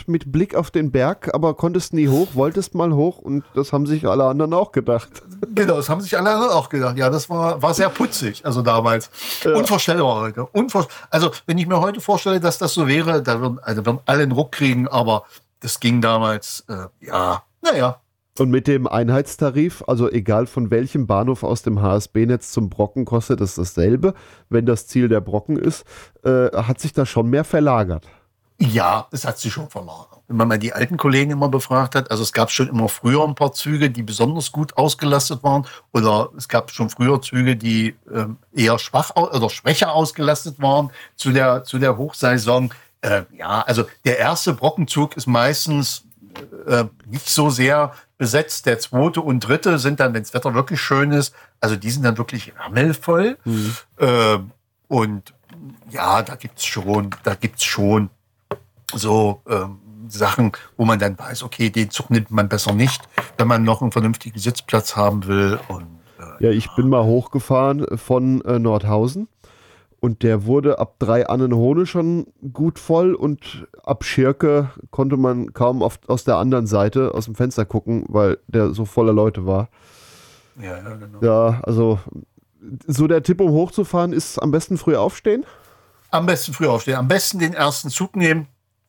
mit Blick auf den Berg, aber konntest nie hoch, wolltest mal hoch und das haben sich alle anderen auch gedacht. Genau, das haben sich alle anderen auch gedacht. Ja, das war sehr putzig, also damals. Ja. Unvorstellbar heute. Also, wenn ich mir heute vorstelle, dass das so wäre, da würden alle einen Ruck kriegen, aber das ging damals, naja. Und mit dem Einheitstarif, also egal von welchem Bahnhof aus dem HSB-Netz zum Brocken, kostet es dasselbe, wenn das Ziel der Brocken ist, hat sich das schon mehr verlagert. Ja, es hat sich schon verlagert. Wenn man mal die alten Kollegen immer befragt hat, also es gab schon immer früher ein paar Züge, die besonders gut ausgelastet waren, oder es gab schon früher Züge, die eher schwach oder schwächer ausgelastet waren zu der Hochsaison. Also der erste Brockenzug ist meistens nicht so sehr besetzt. Der zweite und dritte sind dann, wenn das Wetter wirklich schön ist, also die sind dann wirklich rammelvoll. Und ja, da gibt's schon so Sachen, wo man dann weiß, okay, den Zug nimmt man besser nicht, wenn man noch einen vernünftigen Sitzplatz haben will. Und, ich bin mal hochgefahren von Nordhausen und der wurde ab 3 Annenhohne schon gut voll und ab Schirke konnte man kaum aus der anderen Seite aus dem Fenster gucken, weil der so voller Leute war. Ja, genau. Ja, also so der Tipp, um hochzufahren, ist am besten früh aufstehen? Am besten früh aufstehen, am besten den ersten Zug nehmen.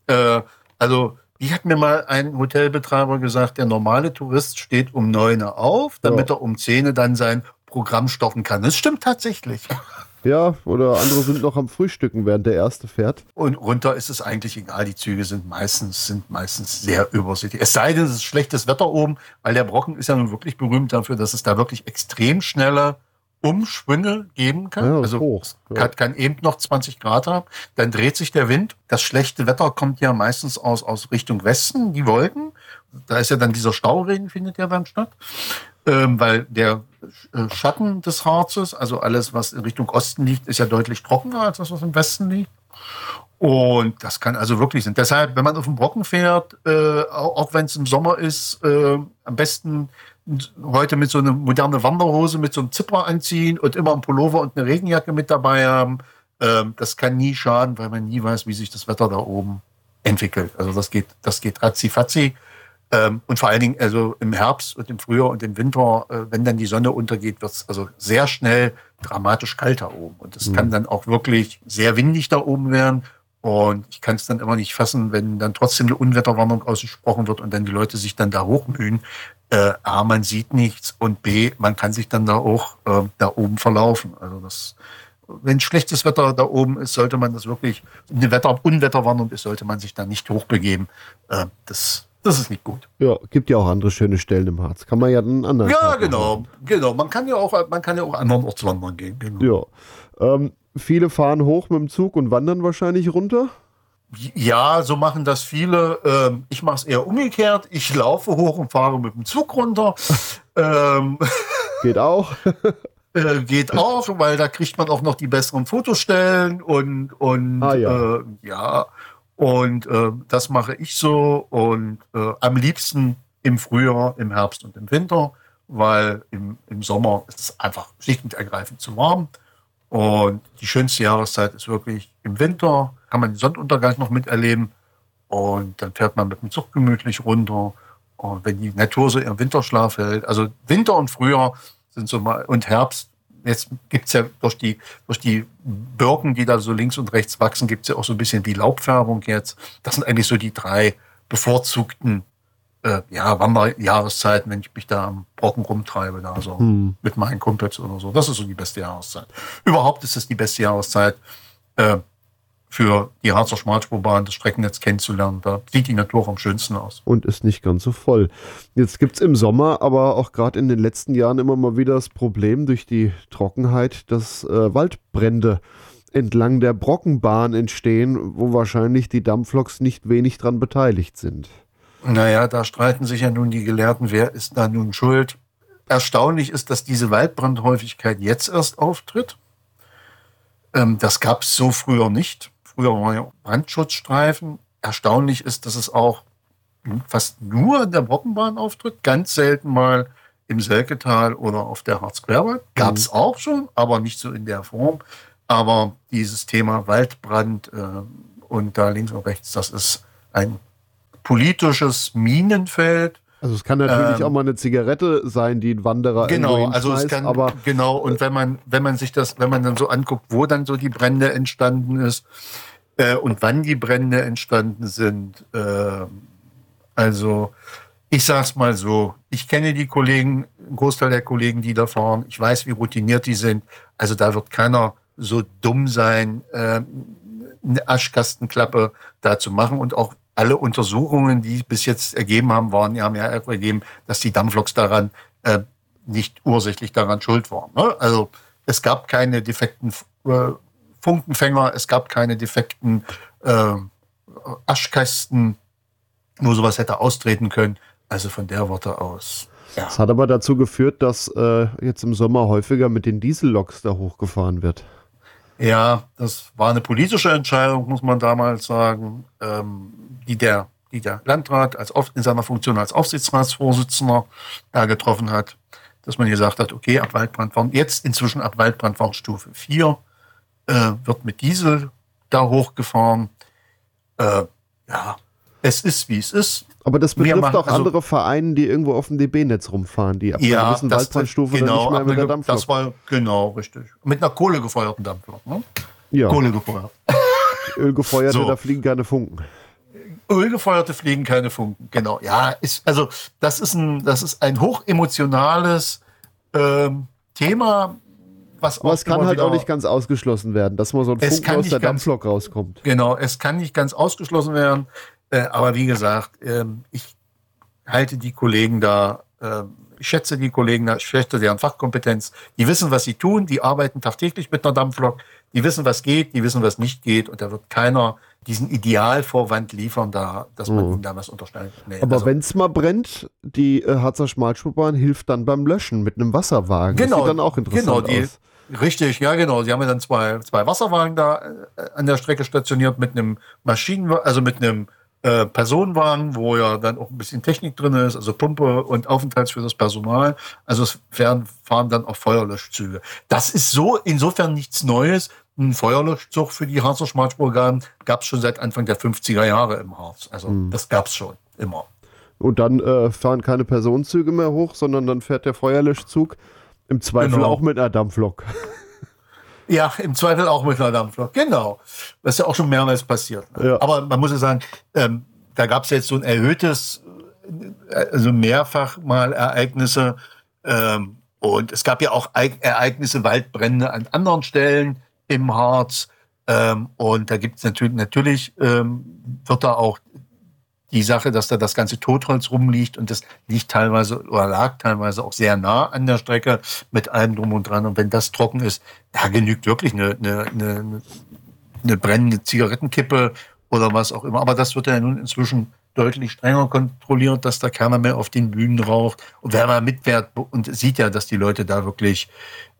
Wie hat mir mal ein Hotelbetreiber gesagt, der normale Tourist steht um 9 Uhr auf, damit er um 10 Uhr dann sein Programm stoppen kann. Das stimmt tatsächlich. Ja, oder andere sind noch am Frühstücken, während der erste fährt. Und runter ist es eigentlich egal. Die Züge sind meistens sehr übersichtlich. Es sei denn, es ist schlechtes Wetter oben, weil der Brocken ist ja nun wirklich berühmt dafür, dass es da wirklich extrem schnelle Umschwünge geben kann. Ja, also hoch. Kann eben noch 20 Grad haben. Dann dreht sich der Wind. Das schlechte Wetter kommt ja meistens aus Richtung Westen, die Wolken. Da ist ja dann dieser Stauregen, findet ja dann statt. Weil der Schatten des Harzes, also alles, was in Richtung Osten liegt, ist ja deutlich trockener als das, was im Westen liegt. Und das kann also wirklich sein. Deshalb, wenn man auf dem Brocken fährt, auch wenn es im Sommer ist, am besten heute mit so einer modernen Wanderhose, mit so einem Zipper anziehen und immer einen Pullover und eine Regenjacke mit dabei haben. Das kann nie schaden, weil man nie weiß, wie sich das Wetter da oben entwickelt. Also das geht ratzi-fatzi. Und vor allen Dingen also im Herbst und im Frühjahr und im Winter, wenn dann die Sonne untergeht, wird es also sehr schnell dramatisch kalt da oben. Und es kann dann auch wirklich sehr windig da oben werden. Und ich kann es dann immer nicht fassen, wenn dann trotzdem eine Unwetterwarnung ausgesprochen wird und dann die Leute sich dann da hochmühen. A, man sieht nichts und B, man kann sich dann da auch da oben verlaufen. Also wenn schlechtes Wetter da oben ist, sollte man das wirklich, eine Unwetterwarnung ist, sollte man sich da nicht hochbegeben. Das ist nicht gut. Ja, gibt ja auch andere schöne Stellen im Harz. Kann man ja einen anderen. Ja, genau. Man kann ja auch andernorts wandern gehen. Genau. Ja. Viele fahren hoch mit dem Zug und wandern wahrscheinlich runter. Ja, so machen das viele. Ich mache es eher umgekehrt. Ich laufe hoch und fahre mit dem Zug runter. Geht auch. Geht auch, weil da kriegt man auch noch die besseren Fotostellen und das mache ich so und am liebsten im Frühjahr, im Herbst und im Winter, weil im Sommer ist es einfach schlicht und ergreifend zu warm. Und die schönste Jahreszeit ist wirklich im Winter, kann man den Sonnenuntergang noch miterleben und dann fährt man mit dem Zug gemütlich runter. Und wenn die Natur so ihren Winterschlaf hält, also Winter und Frühjahr sind so mal, und Herbst, jetzt gibt's ja durch die Birken, die da so links und rechts wachsen, gibt's ja auch so ein bisschen die Laubfärbung jetzt. Das sind eigentlich so die 3 bevorzugten Wanderjahreszeiten, wenn ich mich da am Brocken rumtreibe, da so mit meinen Kumpels oder so. Das ist so die beste Jahreszeit. Überhaupt ist es die beste Jahreszeit für die Harzer Schmalspurbahn, das Streckennetz kennenzulernen. Da sieht die Natur auch am schönsten aus. Und ist nicht ganz so voll. Jetzt gibt es im Sommer, aber auch gerade in den letzten Jahren immer mal wieder das Problem durch die Trockenheit, dass Waldbrände entlang der Brockenbahn entstehen, wo wahrscheinlich die Dampfloks nicht wenig dran beteiligt sind. Naja, da streiten sich ja nun die Gelehrten, wer ist da nun schuld. Erstaunlich ist, dass diese Waldbrandhäufigkeit jetzt erst auftritt. Das gab es so früher nicht. Früher waren ja Brandschutzstreifen. Erstaunlich ist, dass es auch fast nur in der Brockenbahn auftritt. Ganz selten mal im Selketal oder auf der Harzquerwald. Gab es auch schon, aber nicht so in der Form. Aber dieses Thema Waldbrand und da links und rechts, das ist ein politisches Minenfeld. Also es kann natürlich auch mal eine Zigarette sein, die ein Wanderer irgendwo hinschmeißt, aber genau. Und wenn man dann so anguckt, wo dann so die Brände entstanden ist und wann die Brände entstanden sind, also ich sag's mal so, ich kenne die Kollegen, einen Großteil der Kollegen, die da fahren, ich weiß, wie routiniert die sind, also da wird keiner so dumm sein, eine Aschkastenklappe da zu machen, und auch alle Untersuchungen, die bis jetzt ergeben haben, haben ja ergeben, dass die Dampfloks daran nicht ursächlich daran schuld waren. Ne? Also es gab keine defekten Funkenfänger, es gab keine defekten Aschkästen, wo sowas hätte austreten können. Also von der Warte aus. Ja. Das hat aber dazu geführt, dass jetzt im Sommer häufiger mit den Dieselloks da hochgefahren wird. Ja, das war eine politische Entscheidung, muss man damals sagen, die der Landrat in seiner Funktion als Aufsichtsratsvorsitzender da getroffen hat, dass man gesagt hat, okay, ab Waldbrandwarnstufe 4 wird mit Diesel da hochgefahren. Ja, es ist, wie es ist. Aber das betrifft auch andere Vereine, die irgendwo auf dem DB-Netz rumfahren, die ab einer gewissen Waldbrandstufe dann nicht mehr mit der Dampflok. Das war genau richtig. Mit einer kohlegefeuerten Dampflok. Ne? Ja. Kohlegefeuert. Ölgefeuerte, da fliegen keine Funken. Ölgefeuerte fliegen keine Funken, genau. Ja, das ist ein hochemotionales Thema, was aber es kann halt auch nicht ganz ausgeschlossen werden, dass mal so ein Funken aus der Dampflok rauskommt. Genau, es kann nicht ganz ausgeschlossen werden. Aber wie gesagt, ich halte die Kollegen da, ich schätze die Kollegen da, ich schätze deren Fachkompetenz. Die wissen, was sie tun, die arbeiten tagtäglich mit einer Dampflok, die wissen, was geht, die wissen, was nicht geht, und da wird keiner diesen Idealvorwand liefern, dass man ihnen da was unterstellt. Nee, aber wenn es mal brennt, die Harzer Schmalspurbahn hilft dann beim Löschen mit einem Wasserwagen. Genau, das sieht dann auch interessant aus. Richtig, ja genau. Sie haben ja dann zwei Wasserwagen da an der Strecke stationiert mit einem mit einem Personenwagen, wo ja dann auch ein bisschen Technik drin ist, also Pumpe und Aufenthalts für das Personal. Also es fahren dann auch Feuerlöschzüge. Das ist so insofern nichts Neues. Ein Feuerlöschzug für die Harzer Schmalspurbahn gab es schon seit Anfang der 50er Jahre im Harz. Also das gab es schon immer. Und dann fahren keine Personenzüge mehr hoch, sondern dann fährt der Feuerlöschzug im Zweifel auch mit einer Dampflok. Ja, im Zweifel auch mit einer Dampflok, genau. Das ist ja auch schon mehrmals passiert. Ja. Aber man muss ja sagen, da gab es jetzt so ein erhöhtes, also mehrfach mal Ereignisse. Und es gab ja auch Ereignisse, Waldbrände an anderen Stellen im Harz. Und da gibt es natürlich wird da auch die Sache, dass da das ganze Totholz rumliegt, und das liegt teilweise oder lag teilweise auch sehr nah an der Strecke mit allem drum und dran. Und wenn das trocken ist, da genügt wirklich eine brennende Zigarettenkippe oder was auch immer. Aber das wird ja nun inzwischen deutlich strenger kontrolliert, dass da keiner mehr auf den Bühnen raucht. Und wer mal mitfährt und sieht ja, dass die Leute da wirklich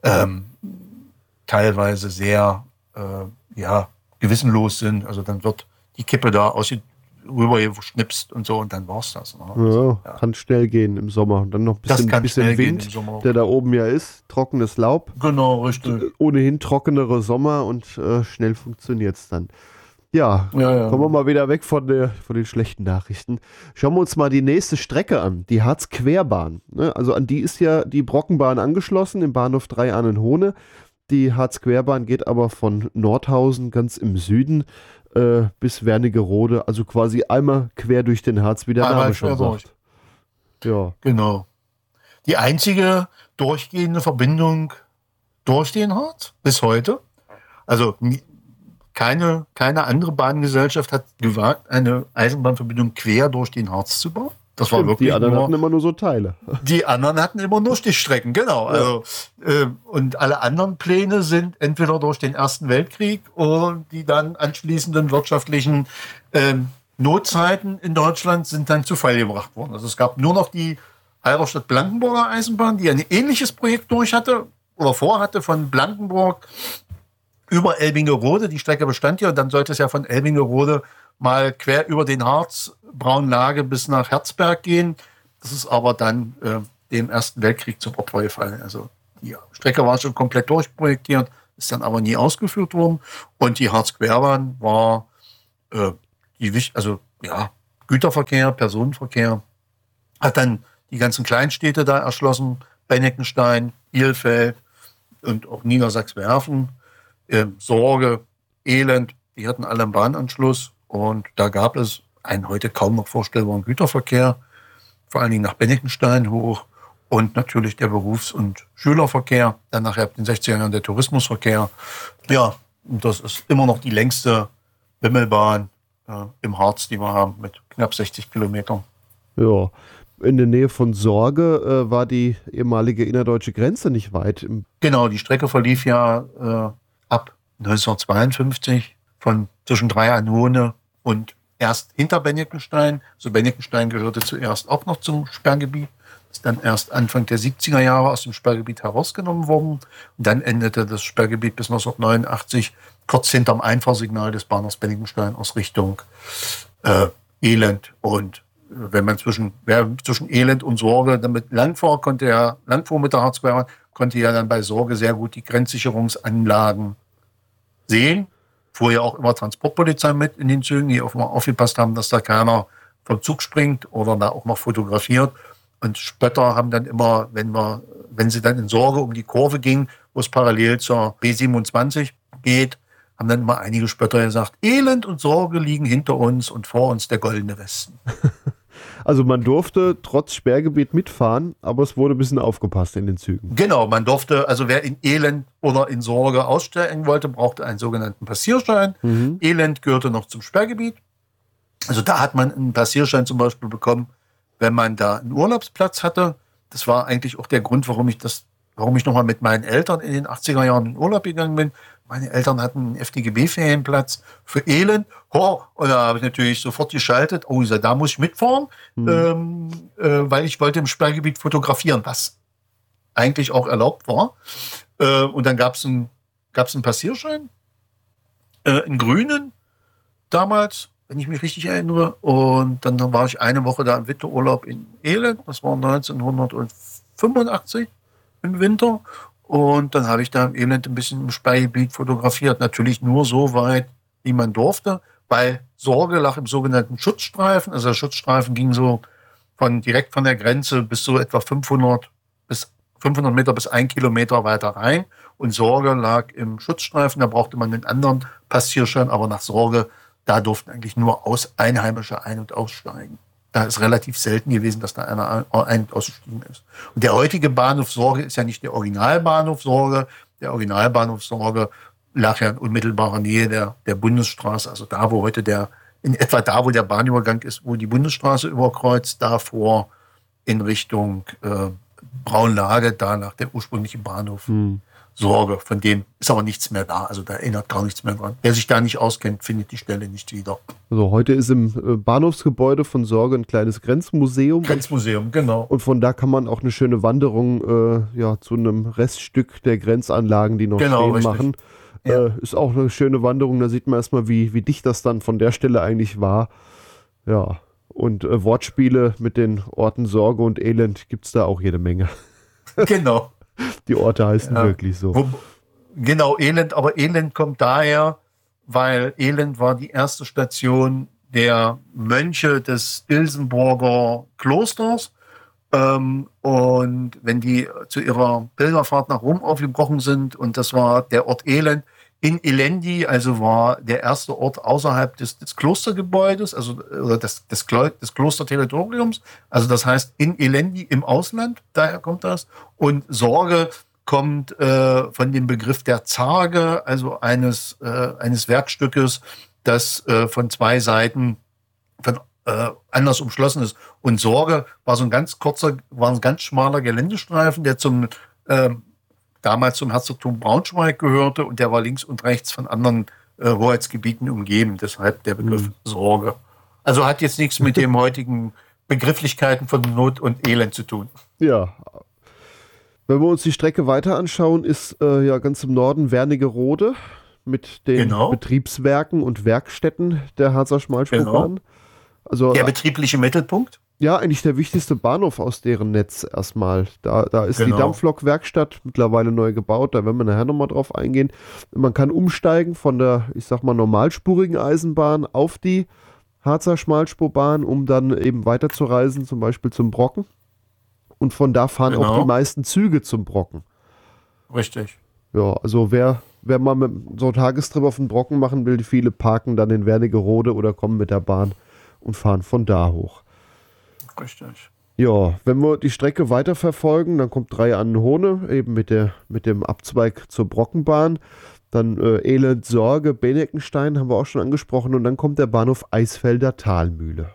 teilweise sehr gewissenlos sind. Also dann wird die Kippe da rübergeschnipst und so, und dann war's das. Ne? Ja, kann schnell gehen im Sommer. Und dann noch ein bisschen Wind, der da oben ja ist, trockenes Laub. Genau, richtig. Ohnehin trockenere Sommer, und schnell funktioniert's dann. Ja, kommen wir mal wieder weg von den schlechten Nachrichten. Schauen wir uns mal die nächste Strecke an, die Harz-Querbahn. Ne? Also an die ist ja die Brockenbahn angeschlossen, im Bahnhof 3 Annenhohne. Die Harz-Querbahn geht aber von Nordhausen ganz im Süden bis Wernigerode, also quasi einmal quer durch den Harz, wie der Name schon sagt. Ja. Genau. Die einzige durchgehende Verbindung durch den Harz bis heute. Also keine andere Bahngesellschaft hat gewagt, eine Eisenbahnverbindung quer durch den Harz zu bauen. Das war wirklich die anderen hatten immer nur so Teile. Die anderen hatten immer nur Stichstrecken, genau. Ja. Also, und alle anderen Pläne sind entweder durch den Ersten Weltkrieg oder die dann anschließenden wirtschaftlichen Notzeiten in Deutschland sind dann zu Fall gebracht worden. Also es gab nur noch die Halberstadt-Blankenburger Eisenbahn, die ein ähnliches Projekt vorhatte von Blankenburg über Elbingerode. Die Strecke bestand ja, und dann sollte es ja von Elbingerode mal quer über den Harz, Braunlage bis nach Herzberg gehen. Das ist aber dann dem Ersten Weltkrieg zum Opfer gefallen. Also die Strecke war schon komplett durchprojektiert, ist dann aber nie ausgeführt worden. Und die Harz-Querbahn war Güterverkehr, Personenverkehr. Hat dann die ganzen Kleinstädte da erschlossen, Bennigsenstein, Ilfeld und auch Niedersachswerfen, Sorge, Elend, die hatten alle einen Bahnanschluss und da gab es einen heute kaum noch vorstellbaren Güterverkehr, vor allen Dingen nach Bennigsenstein hoch und natürlich der Berufs- und Schülerverkehr, dann nachher ab den 60er Jahren der Tourismusverkehr. Ja, und das ist immer noch die längste Bimmelbahn im Harz, die wir haben, mit knapp 60 Kilometern. Ja, in der Nähe von Sorge war die ehemalige innerdeutsche Grenze nicht weit. Genau, die Strecke verlief ja ab 1952 von zwischen Dreieich-Anhone und erst hinter Bennigsenstein. So Bennigsenstein gehörte zuerst auch noch zum Sperrgebiet, ist dann erst Anfang der 70er Jahre aus dem Sperrgebiet herausgenommen worden. Und dann endete das Sperrgebiet bis 1989 kurz hinterm Einfahrsignal des Bahnhofs Bennigsenstein aus Richtung Elend. Und wenn man zwischen Elend und Sorge damit langfuhr, langfuhr mit der Harzquerbahn, konnte ja dann bei Sorge sehr gut die Grenzsicherungsanlagen sehen. Fuhr ja auch immer Transportpolizei mit in den Zügen, die auch mal aufgepasst haben, dass da keiner vom Zug springt oder da auch noch fotografiert. Und Spötter haben dann immer, wenn sie dann in Sorge um die Kurve ging, wo es parallel zur B27 geht, haben dann immer einige Spötter gesagt, Elend und Sorge liegen hinter uns und vor uns der goldene Westen. Also man durfte trotz Sperrgebiet mitfahren, aber es wurde ein bisschen aufgepasst in den Zügen. Genau, man durfte, also wer in Elend oder in Sorge aussteigen wollte, brauchte einen sogenannten Passierschein. Elend gehörte noch zum Sperrgebiet. Also da hat man einen Passierschein zum Beispiel bekommen, wenn man da einen Urlaubsplatz hatte. Das war eigentlich auch der Grund, warum ich nochmal mit meinen Eltern in den 80er Jahren in Urlaub gegangen bin. Meine Eltern hatten einen FDGB-Ferienplatz für Elend. Und da habe ich natürlich sofort geschaltet. Oh, da muss ich mitfahren, weil ich wollte im Sperrgebiet fotografieren, was eigentlich auch erlaubt war. Und dann gab es einen Passierschein, einen grünen damals, wenn ich mich richtig erinnere. Und dann war ich eine Woche da im Winterurlaub in Elend. Das war 1985 im Winter. Und dann habe ich da im Elend ein bisschen im Sperrgebiet fotografiert. Natürlich nur so weit, wie man durfte, weil Sorge lag im sogenannten Schutzstreifen. Also der Schutzstreifen ging so direkt von der Grenze bis so etwa 500 Meter bis 1 Kilometer weiter rein. Und Sorge lag im Schutzstreifen. Da brauchte man einen anderen Passierschein. Aber nach Sorge, da durften eigentlich nur Einheimische ein- und aussteigen. Da ist relativ selten gewesen, dass da einer ein- und ausgestiegen ist. Und der heutige Bahnhof Sorge ist ja nicht der Originalbahnhof Sorge. Der Originalbahnhof Sorge lag ja in unmittelbarer Nähe der Bundesstraße. Also da, wo heute in etwa da, wo der Bahnübergang ist, wo die Bundesstraße überkreuzt, davor in Richtung Braunlage, da lag der ursprüngliche Bahnhof Sorge. Von dem ist aber nichts mehr da. Also da erinnert gar nichts mehr dran. Wer sich da nicht auskennt, findet die Stelle nicht wieder. Also heute ist im Bahnhofsgebäude von Sorge ein kleines Grenzmuseum. Grenzmuseum, genau. Und von da kann man auch eine schöne Wanderung zu einem Reststück der Grenzanlagen, die noch stehen, richtig. machen. Ja. Ist auch eine schöne Wanderung. Da sieht man erstmal, wie dicht das dann von der Stelle eigentlich war. Ja. Und Wortspiele mit den Orten Sorge und Elend gibt es da auch jede Menge. Genau. Die Orte heißen wirklich so. Genau, Elend. Aber Elend kommt daher, weil Elend war die erste Station der Mönche des Ilsenburger Klosters. Und wenn die zu ihrer Pilgerfahrt nach Rom aufgebrochen sind, und das war der Ort Elend in Elendi, also war der erste Ort außerhalb des Klostergebäudes, also oder des Klosterterritoriums. Also das heißt in Elendi im Ausland, daher kommt das. Und Sorge kommt von dem Begriff der Zarge, also eines Werkstückes, das von zwei Seiten anders umschlossen ist. Und Sorge war ein ganz schmaler Geländestreifen, der damals zum Herzogtum Braunschweig gehörte, und der war links und rechts von anderen Hoheitsgebieten umgeben. Deshalb der Begriff Sorge. Also hat jetzt nichts mit den heutigen Begrifflichkeiten von Not und Elend zu tun. Ja. Wenn wir uns die Strecke weiter anschauen, ist ganz im Norden Wernigerode mit den Betriebswerken und Werkstätten der Harzer Schmalspurbahn. Genau. Also, der betriebliche Mittelpunkt? Ja, eigentlich der wichtigste Bahnhof aus deren Netz erstmal. Da ist die Dampflokwerkstatt mittlerweile neu gebaut, da werden wir nachher nochmal drauf eingehen. Man kann umsteigen von der, ich sag mal, normalspurigen Eisenbahn auf die Harzer Schmalspurbahn, um dann eben weiterzureisen, zum Beispiel zum Brocken. Und von da fahren auch die Genau, meisten Züge zum Brocken. richtig. Ja, also wer mal mit so einen Tagestrip auf den Brocken machen will, die viele parken dann in Wernigerode oder kommen mit der Bahn und fahren von da hoch. Richtig. Ja, wenn wir die Strecke weiterverfolgen, dann kommt 3 an Hohne, eben mit dem Abzweig zur Brockenbahn. Dann Elend, Sorge, Beneckenstein haben wir auch schon angesprochen. Und dann kommt der Bahnhof Eisfelder Talmühle.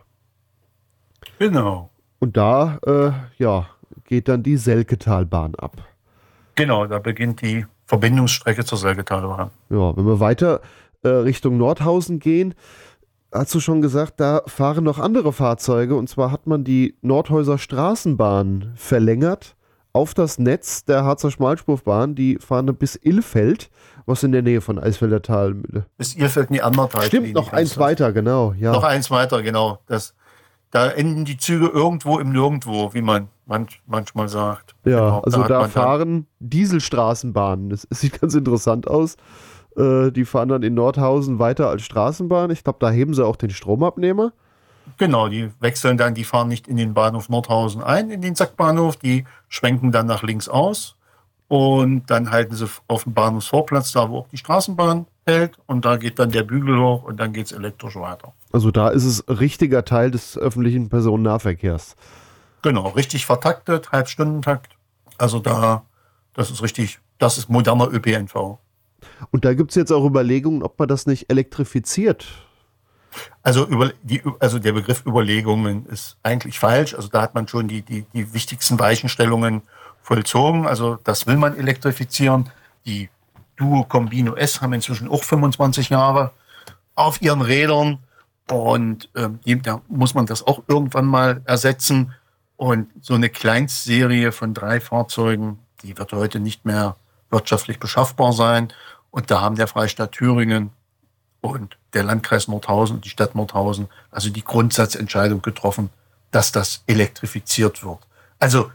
Genau. Und da, ja, geht dann die Selketalbahn ab. Genau, da beginnt die Verbindungsstrecke zur Selgetalbahn. Ja, wenn wir weiter Richtung Nordhausen gehen, hast du schon gesagt, da fahren noch andere Fahrzeuge. Und zwar hat man die Nordhäuser Straßenbahn verlängert auf das Netz der Harzer Schmalspurbahn. Die fahren bis Ilfeld, was in der Nähe von Eisfelder Talmühle. Bis Ilfeld in die Anderthalb. Stimmt, noch eins weiter, genau. Ja. Noch eins weiter, genau. Da enden die Züge irgendwo im Nirgendwo, wie man manchmal sagt. Ja, Genau, also hat da man dann- fahren Dieselstraßenbahnen. Das sieht ganz interessant aus. Die fahren dann in Nordhausen weiter als Straßenbahn. Ich glaube, da heben sie auch den Stromabnehmer. Genau, die wechseln dann, die fahren nicht in den Bahnhof Nordhausen ein, in den Sackbahnhof, die schwenken dann nach links aus und dann halten sie auf dem Bahnhofsvorplatz, da wo auch die Straßenbahn hält und da geht dann der Bügel hoch und dann geht es elektrisch weiter. Also da ist es richtiger Teil des öffentlichen Personennahverkehrs. Genau, richtig vertaktet, Halbstundentakt. Also das ist richtig, das ist moderner ÖPNV. Und da gibt es jetzt auch Überlegungen, ob man das nicht elektrifiziert. Also, also der Begriff Überlegungen ist eigentlich falsch. Also da hat man schon die wichtigsten Weichenstellungen vollzogen. Also das will man elektrifizieren. Die Duo Combino S haben inzwischen auch 25 Jahre auf ihren Rädern. Und da muss man das auch irgendwann mal ersetzen. Und so eine Kleinstserie von 3 Fahrzeugen, die wird heute nicht mehr wirtschaftlich beschaffbar sein. Und da haben der Freistaat Thüringen und der Landkreis Nordhausen und die Stadt Nordhausen also die Grundsatzentscheidung getroffen, dass das elektrifiziert wird. Also,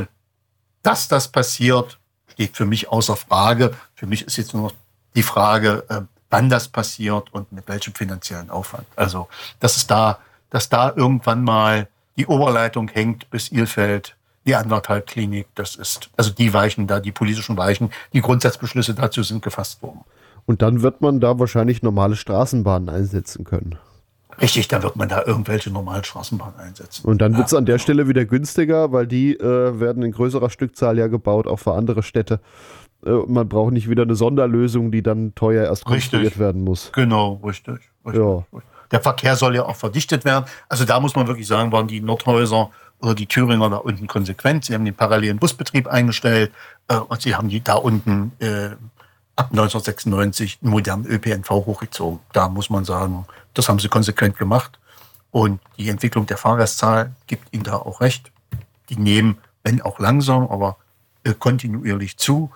dass das passiert, steht für mich außer Frage. Für mich ist jetzt nur noch die Frage, wann das passiert und mit welchem finanziellen Aufwand. Also, dass da irgendwann mal die Oberleitung hängt bis Ilfeld, die Anderthalb-Klinik, das ist, also die Weichen da, die politischen Weichen, die Grundsatzbeschlüsse dazu sind gefasst worden. Und dann wird man da wahrscheinlich normale Straßenbahnen einsetzen können. Richtig, da wird man da irgendwelche normalen Straßenbahnen einsetzen. Und dann wird es an der Stelle wieder günstiger, weil die werden in größerer Stückzahl ja gebaut, auch für andere Städte. Man braucht nicht wieder eine Sonderlösung, die dann teuer erst konstruiert werden muss. Genau, richtig. Ja. Der Verkehr soll ja auch verdichtet werden. Also da muss man wirklich sagen, waren die Nordhäuser oder die Thüringer da unten konsequent. Sie haben den parallelen Busbetrieb eingestellt und sie haben die da unten ab 1996 einen modernen ÖPNV hochgezogen. Da muss man sagen, das haben sie konsequent gemacht. Und die Entwicklung der Fahrgastzahl gibt ihnen da auch recht. Die nehmen, wenn auch langsam, aber kontinuierlich zu.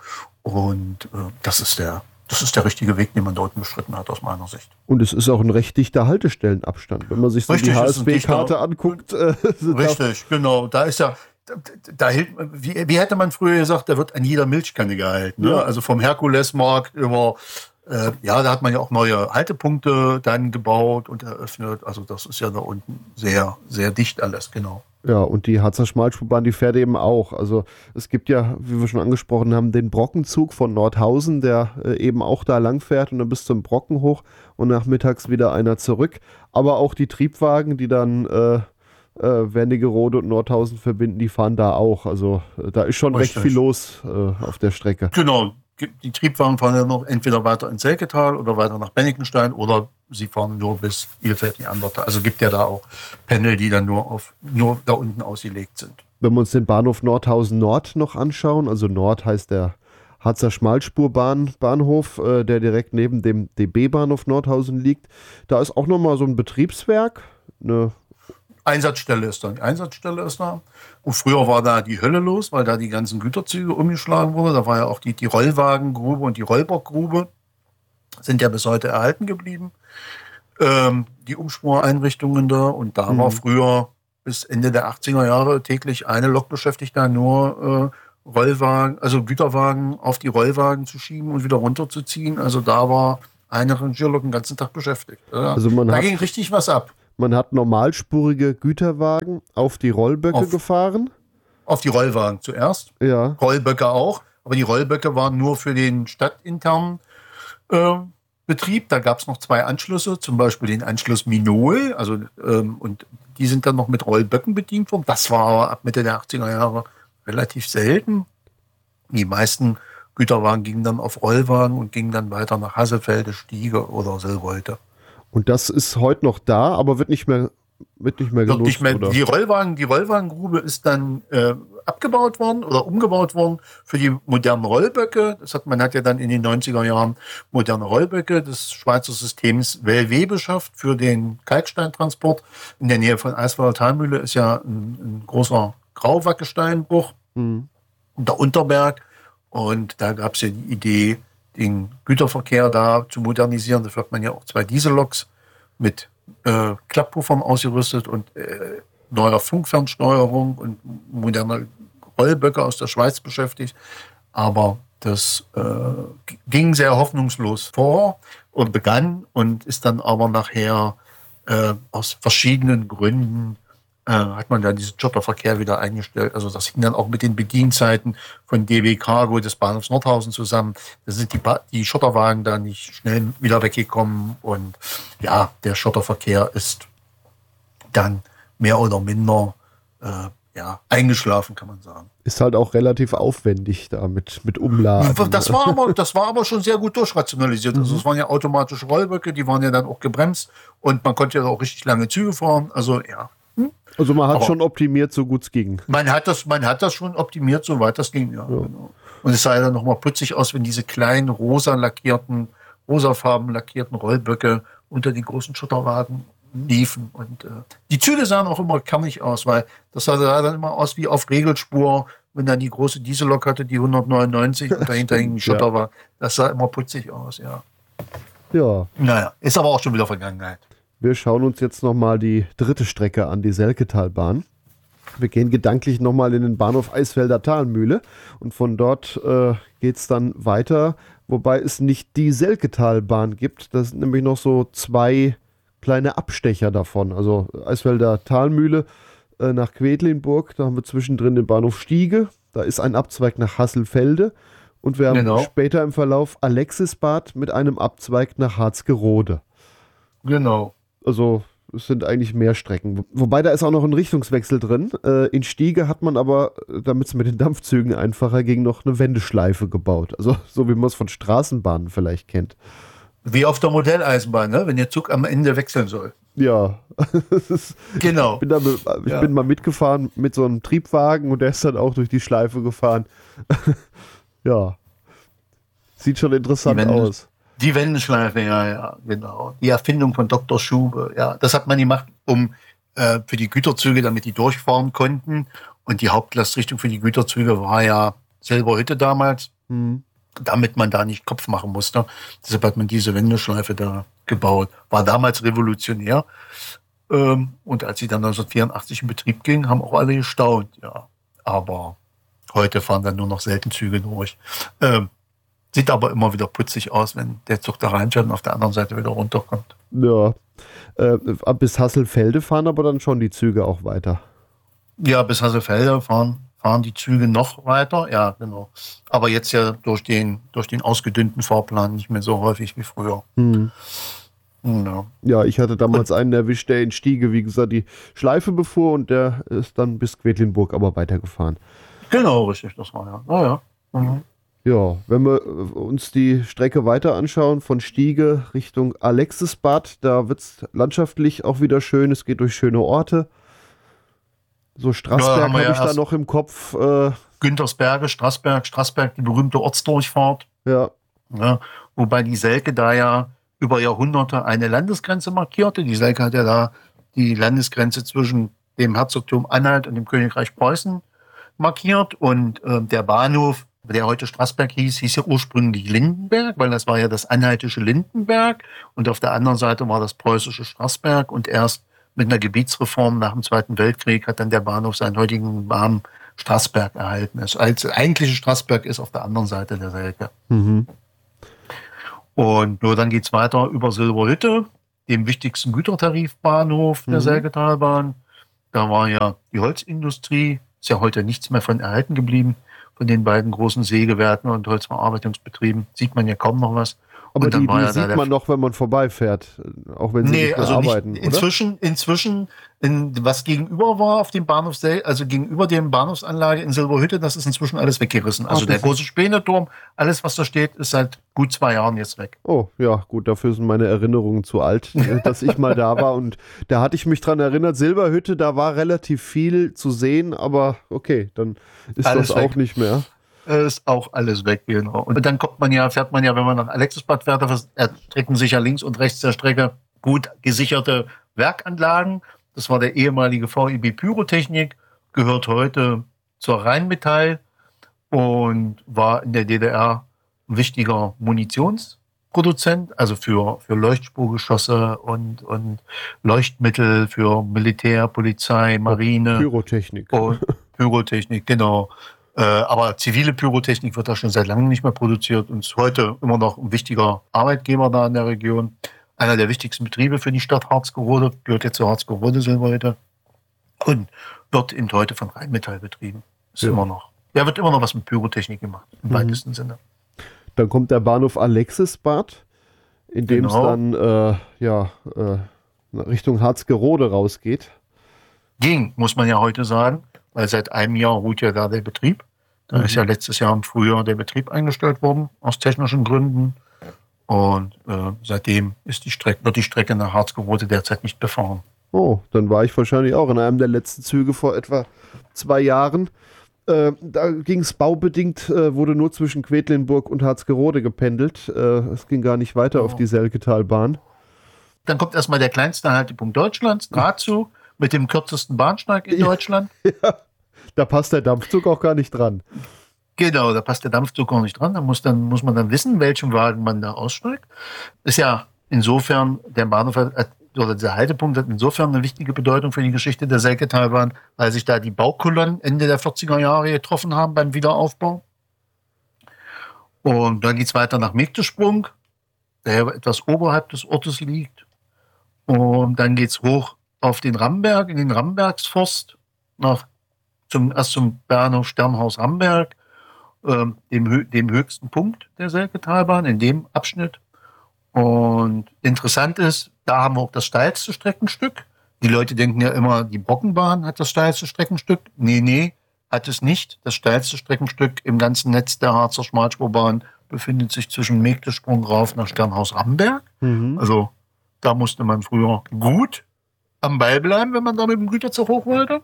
Und das ist der richtige Weg, den man dort beschritten hat, aus meiner Sicht. Und es ist auch ein recht dichter Haltestellenabstand. Wenn man sich so Richtig, die es ist ein HSB-Karte anguckt. Richtig, genau. Da ist ja, da hält, wie hätte man früher gesagt, da wird an jeder Milchkanne gehalten. Ne? Ja. Also vom Herkulesmarkt über, da hat man ja auch neue Haltepunkte dann gebaut und eröffnet. Also das ist ja da unten sehr, sehr dicht alles, genau. Ja, und die Harzer Schmalspurbahn, die fährt eben auch. Also es gibt ja, wie wir schon angesprochen haben, den Brockenzug von Nordhausen, der eben auch da lang fährt und dann bis zum Brocken hoch und nachmittags wieder einer zurück. Aber auch die Triebwagen, die dann Wernigerode und Nordhausen verbinden, die fahren da auch. Also da ist schon recht viel los auf der Strecke. Genau. Die Triebwagen fahren ja noch entweder weiter ins Selketal oder weiter nach Bennickenstein oder sie fahren nur bis Ilfeld die Andertal. Also gibt ja da auch Pendel, die dann nur da unten ausgelegt sind. Wenn wir uns den Bahnhof Nordhausen Nord noch anschauen, also Nord heißt der Harzer Schmalspurbahnhof, der direkt neben dem DB-Bahnhof Nordhausen liegt, da ist auch nochmal so ein Betriebswerk, eine Einsatzstelle ist da. Und früher war da die Hölle los, weil da die ganzen Güterzüge umgeschlagen wurden. Da war ja auch die Rollwagengrube und die Rollbockgrube. Sind ja bis heute erhalten geblieben. Die Umspureinrichtungen da. Und da war früher bis Ende der 80er Jahre täglich eine Lok beschäftigt, da nur Rollwagen, also Güterwagen auf die Rollwagen zu schieben und wieder runterzuziehen. Also da war eine Rangierlok den ganzen Tag beschäftigt. Also da ging richtig was ab. Man hat normalspurige Güterwagen auf die Rollböcke gefahren. Auf die Rollwagen zuerst. Ja. Rollböcke auch. Aber die Rollböcke waren nur für den stadtinternen Betrieb. Da gab es noch 2 Anschlüsse, zum Beispiel den Anschluss Minol. Und die sind dann noch mit Rollböcken bedient worden. Das war aber ab Mitte der 80er Jahre relativ selten. Die meisten Güterwagen gingen dann auf Rollwagen und gingen dann weiter nach Hasselfelde, Stiege oder Silvolte. Und das ist heute noch da, aber wird nicht mehr genutzt, Nicht mehr. oder? Die Rollwagengrube ist dann abgebaut worden oder umgebaut worden für die modernen Rollböcke. Man hat ja dann in den 90er Jahren moderne Rollböcke des Schweizer Systems Wellweh beschafft für den Kalksteintransport. In der Nähe von Eisweiler Talmühle ist ja ein großer Grauwackesteinbruch, der Unterberg. Und da gab es ja die Idee, den Güterverkehr da zu modernisieren. Dafür hat man ja auch 2 Dieselloks mit Klapppuffern ausgerüstet und neuer Funkfernsteuerung und moderne Rollböcke aus der Schweiz beschäftigt. Aber das ging sehr hoffnungslos vor und begann und ist dann aber nachher aus verschiedenen Gründen hat man dann diesen Schotterverkehr wieder eingestellt. Also das hing dann auch mit den Bedienzeiten von DB Cargo des Bahnhofs Nordhausen zusammen. Da sind die Schotterwagen da nicht schnell wieder weggekommen. Und ja, der Schotterverkehr ist dann mehr oder minder eingeschlafen, kann man sagen. Ist halt auch relativ aufwendig da mit Umladen. Das war aber schon sehr gut durchrationalisiert. Also es waren ja automatische Rollböcke, die waren ja dann auch gebremst und man konnte ja auch richtig lange Züge fahren. Also ja. Also man hat schon optimiert, so gut es ging. Man hat das schon optimiert, soweit das ging, ja. Genau. Und es sah ja dann nochmal putzig aus, wenn diese kleinen rosafarben lackierten Rollböcke unter den großen Schotterwagen liefen. Und die Züge sahen auch immer kernig aus, weil das sah dann immer aus wie auf Regelspur, wenn dann die große Diesellok hatte, die 199 und dahinter hing ein Schotterwagen. Das sah immer putzig aus, ja. Ja. Naja, ist aber auch schon wieder Vergangenheit. Wir schauen uns jetzt nochmal die 3. Strecke an, die Selketalbahn. Wir gehen gedanklich nochmal in den Bahnhof Eisfelder Talmühle und von dort geht es dann weiter, wobei es nicht die Selketalbahn gibt. Das sind nämlich noch so 2 kleine Abstecher davon. Also Eisfelder Talmühle nach Quedlinburg, da haben wir zwischendrin den Bahnhof Stiege, da ist ein Abzweig nach Hasselfelde und wir haben später im Verlauf Alexisbad mit einem Abzweig nach Harzgerode. Genau. Also es sind eigentlich mehr Strecken. Wobei da ist auch noch ein Richtungswechsel drin. In Stiege hat man aber, damit es mit den Dampfzügen einfacher ging, noch eine Wendeschleife gebaut. Also so wie man es von Straßenbahnen vielleicht kennt. Wie auf der Modelleisenbahn, ne? Wenn der Zug am Ende wechseln soll. Ja. Genau. Ich bin mal mitgefahren mit so einem Triebwagen und der ist dann auch durch die Schleife gefahren. Ja. Sieht schon interessant aus. Die Wendeschleife, ja, genau. Die Erfindung von Dr. Schube, ja. Das hat man gemacht, für die Güterzüge, damit die durchfahren konnten. Und die Hauptlastrichtung für die Güterzüge war ja Silberhütte damals, damit man da nicht Kopf machen musste. Deshalb hat man diese Wendeschleife da gebaut. War damals revolutionär. Und als sie dann 1984 in Betrieb ging, haben auch alle gestaunt, ja. Aber heute fahren dann nur noch selten Züge durch. Sieht aber immer wieder putzig aus, wenn der Zug da reinfährt und auf der anderen Seite wieder runterkommt. Ja. Bis Hasselfelde fahren aber dann schon die Züge auch weiter. Ja, bis Hasselfelde fahren die Züge noch weiter. Ja, genau. Aber jetzt ja durch den ausgedünnten Fahrplan nicht mehr so häufig wie früher. Ja, ich hatte damals einen erwischt, der in Stiege, wie gesagt, die Schleife befuhr und der ist dann bis Quedlinburg aber weitergefahren. Genau, richtig, das war ja. Naja. Ja, wenn wir uns die Strecke weiter anschauen, von Stiege Richtung Alexisbad, da wird es landschaftlich auch wieder schön, es geht durch schöne Orte. So Straßberg habe ich da noch im Kopf. Güntersberge, Straßberg, die berühmte Ortsdurchfahrt. Ja. Wobei die Selke da ja über Jahrhunderte eine Landesgrenze markierte. Die Selke hat ja da die Landesgrenze zwischen dem Herzogtum Anhalt und dem Königreich Preußen markiert. Und der Bahnhof, der heute Straßberg hieß ja ursprünglich Lindenberg, weil das war ja das anhaltische Lindenberg. Und auf der anderen Seite war das preußische Straßberg. Und erst mit einer Gebietsreform nach dem Zweiten Weltkrieg hat dann der Bahnhof seinen heutigen Namen Straßberg erhalten. Das eigentliche Straßberg ist auf der anderen Seite der Selke. Und nur dann geht's weiter über Silberhütte. dem wichtigsten Gütertarifbahnhof der Selgetalbahn. Da war ja die Holzindustrie, ist ja heute nichts mehr von erhalten geblieben, von den beiden großen Sägewerken und Holzverarbeitungsbetrieben. Sieht man ja kaum noch was. Aber Und dann war die ja da sieht man noch, wenn man vorbeifährt, auch wenn sie nicht mehr arbeiten, nicht, inzwischen, was gegenüber war auf dem Bahnhof, also gegenüber dem Bahnhofsanlage in Silberhütte, das ist inzwischen alles weggerissen. Also der große Späneturm, alles was da steht, ist seit gut 2 Jahren jetzt weg. Oh, ja, gut, dafür sind meine Erinnerungen zu alt, dass ich mal da war und da hatte ich mich dran erinnert, Silberhütte, da war relativ viel zu sehen, aber okay, dann ist alles das weg. Auch nicht mehr. Ist auch alles weg, genau. Und dann fährt man ja, wenn man nach Alexisbad fährt, erstrecken sich ja links und rechts der Strecke gut gesicherte Werkanlagen. Das war der ehemalige VEB Pyrotechnik, gehört heute zur Rheinmetall und war in der DDR ein wichtiger Munitionsproduzent, also für Leuchtspurgeschosse und Leuchtmittel für Militär, Polizei, Marine. Pyrotechnik. Und Pyrotechnik, genau. Aber zivile Pyrotechnik wird da schon seit langem nicht mehr produziert und ist heute immer noch ein wichtiger Arbeitgeber da in der Region. Einer der wichtigsten Betriebe für die Stadt Harzgerode, gehört jetzt zur Harzgerode Silberhütte und wird eben heute von Rheinmetall betrieben. Ist immer noch. Ja, wird immer noch was mit Pyrotechnik gemacht, im weitesten Sinne. Dann kommt der Bahnhof Alexisbad, in dem es dann Richtung Harzgerode rausgeht. Muss man ja heute sagen. Weil seit einem Jahr ruht ja da der Betrieb. Da ist ja letztes Jahr im Frühjahr der Betrieb eingestellt worden, aus technischen Gründen. Und seitdem wird die Strecke nach Harzgerode derzeit nicht befahren. Oh, dann war ich wahrscheinlich auch in einem der letzten Züge vor etwa 2 Jahren. Da ging es baubedingt, wurde nur zwischen Quedlinburg und Harzgerode gependelt. Es ging gar nicht weiter auf die Selgetalbahn. Dann kommt erstmal der kleinste Haltepunkt Deutschlands, Drahtzug, mit dem kürzesten Bahnsteig in Deutschland. Ja, da passt der Dampfzug auch gar nicht dran. Genau, da passt der Dampfzug auch nicht dran. Da muss man dann wissen, welchem Wagen man da aussteigt. Ist ja insofern, der Bahnhof oder dieser Haltepunkt hat insofern eine wichtige Bedeutung für die Geschichte der Selgetalbahn, weil sich da die Baukolonnen Ende der 40er Jahre getroffen haben beim Wiederaufbau. Und dann geht es weiter nach Megdesprung, der etwas oberhalb des Ortes liegt. Und dann geht es hoch auf den Ramberg, in den Rambergsforst, erst zum Bahnhof Sternhaus Ramberg, dem höchsten Punkt der Selgetalbahn, in dem Abschnitt. Und interessant ist, da haben wir auch das steilste Streckenstück. Die Leute denken ja immer, die Brockenbahn hat das steilste Streckenstück. Nee, hat es nicht. Das steilste Streckenstück im ganzen Netz der Harzer Schmalspurbahn befindet sich zwischen Megdesprung rauf nach Sternhaus Ramberg. Also da musste man früher gut am Ball bleiben, wenn man da mit dem Güterzug hoch wollte.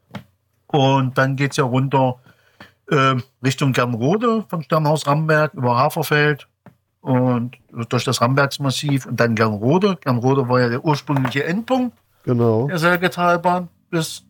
Und dann geht es ja runter Richtung Gernrode, von Sternhaus Ramberg über Haferfeld und durch das Rambergsmassiv und dann Gernrode. Gernrode war ja der ursprüngliche Endpunkt der Selgetalbahn bis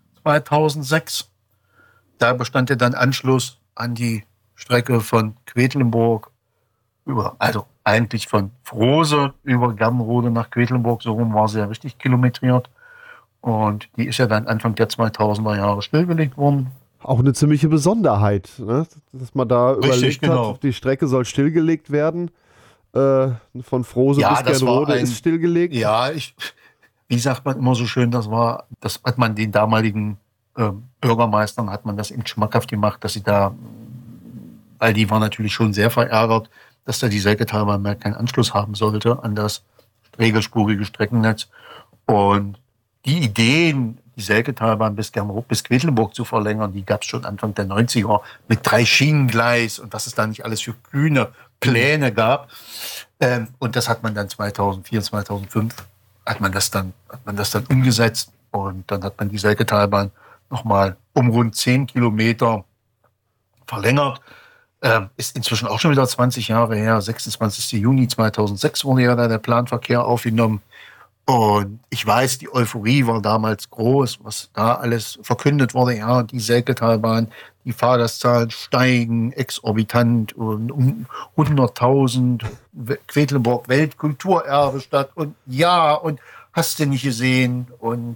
2006. Da bestand ja dann Anschluss an die Strecke von Quedlinburg also eigentlich von Frose über Gernrode nach Quedlinburg, so rum war sie ja richtig kilometriert. Und die ist ja dann Anfang der 2000er Jahre stillgelegt worden. Auch eine ziemliche Besonderheit, ne? Dass man da überlegt hat, die Strecke soll stillgelegt werden. Von Frose bis Gernrode ist stillgelegt. Ja, wie sagt man immer so schön, das hat man den damaligen Bürgermeistern, hat man das eben schmackhaft gemacht, dass sie da, weil die waren natürlich schon sehr verärgert, dass da die Selgetalbahn mehr keinen Anschluss haben sollte an das regelspurige Streckennetz. Und die Ideen, die Selgetalbahn bis Quedlinburg zu verlängern, die gab es schon Anfang der 90er mit 3 Schienengleis und was es da nicht alles für kühne Pläne gab. Und das hat man dann 2004, 2005 hat man das dann umgesetzt und dann hat man die Selgetalbahn nochmal um rund 10 Kilometer verlängert. Ist inzwischen auch schon wieder 20 Jahre her. 26. Juni 2006 wurde ja da der Planverkehr aufgenommen. Und ich weiß, die Euphorie war damals groß, was da alles verkündet wurde. Ja, die Selgetalbahn, die Fahrgastzahlen steigen exorbitant und um 100.000. Quedlinburg Weltkulturerbestadt und ja, und hast du nicht gesehen. Und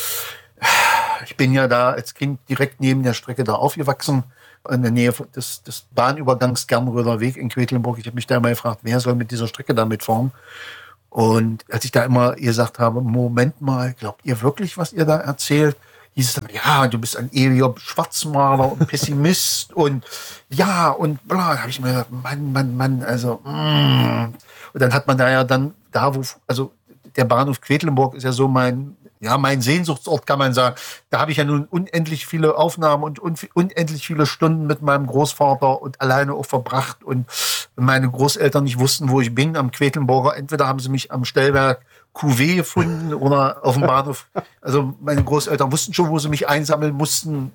ich bin ja da als Kind direkt neben der Strecke da aufgewachsen, in der Nähe des Bahnübergangs Gernröder Weg in Quedlinburg. Ich habe mich da mal gefragt, wer soll mit dieser Strecke da mitfahren? Und als ich da immer gesagt habe, Moment mal, glaubt ihr wirklich, was ihr da erzählt? Hieß es dann, ja, du bist ein ewiger Schwarzmaler und Pessimist und ja und bla. Da habe ich mir gedacht, Mann, also Und dann hat man da ja dann, also der Bahnhof Quedlinburg ist ja so mein Sehnsuchtsort, kann man sagen. Da habe ich ja nun unendlich viele Aufnahmen und unendlich viele Stunden mit meinem Großvater und alleine auch verbracht. Und meine Großeltern nicht wussten, wo ich bin, am Quedlinburger. Entweder haben sie mich am Stellwerk QW gefunden oder auf dem Bahnhof. Also meine Großeltern wussten schon, wo sie mich einsammeln mussten.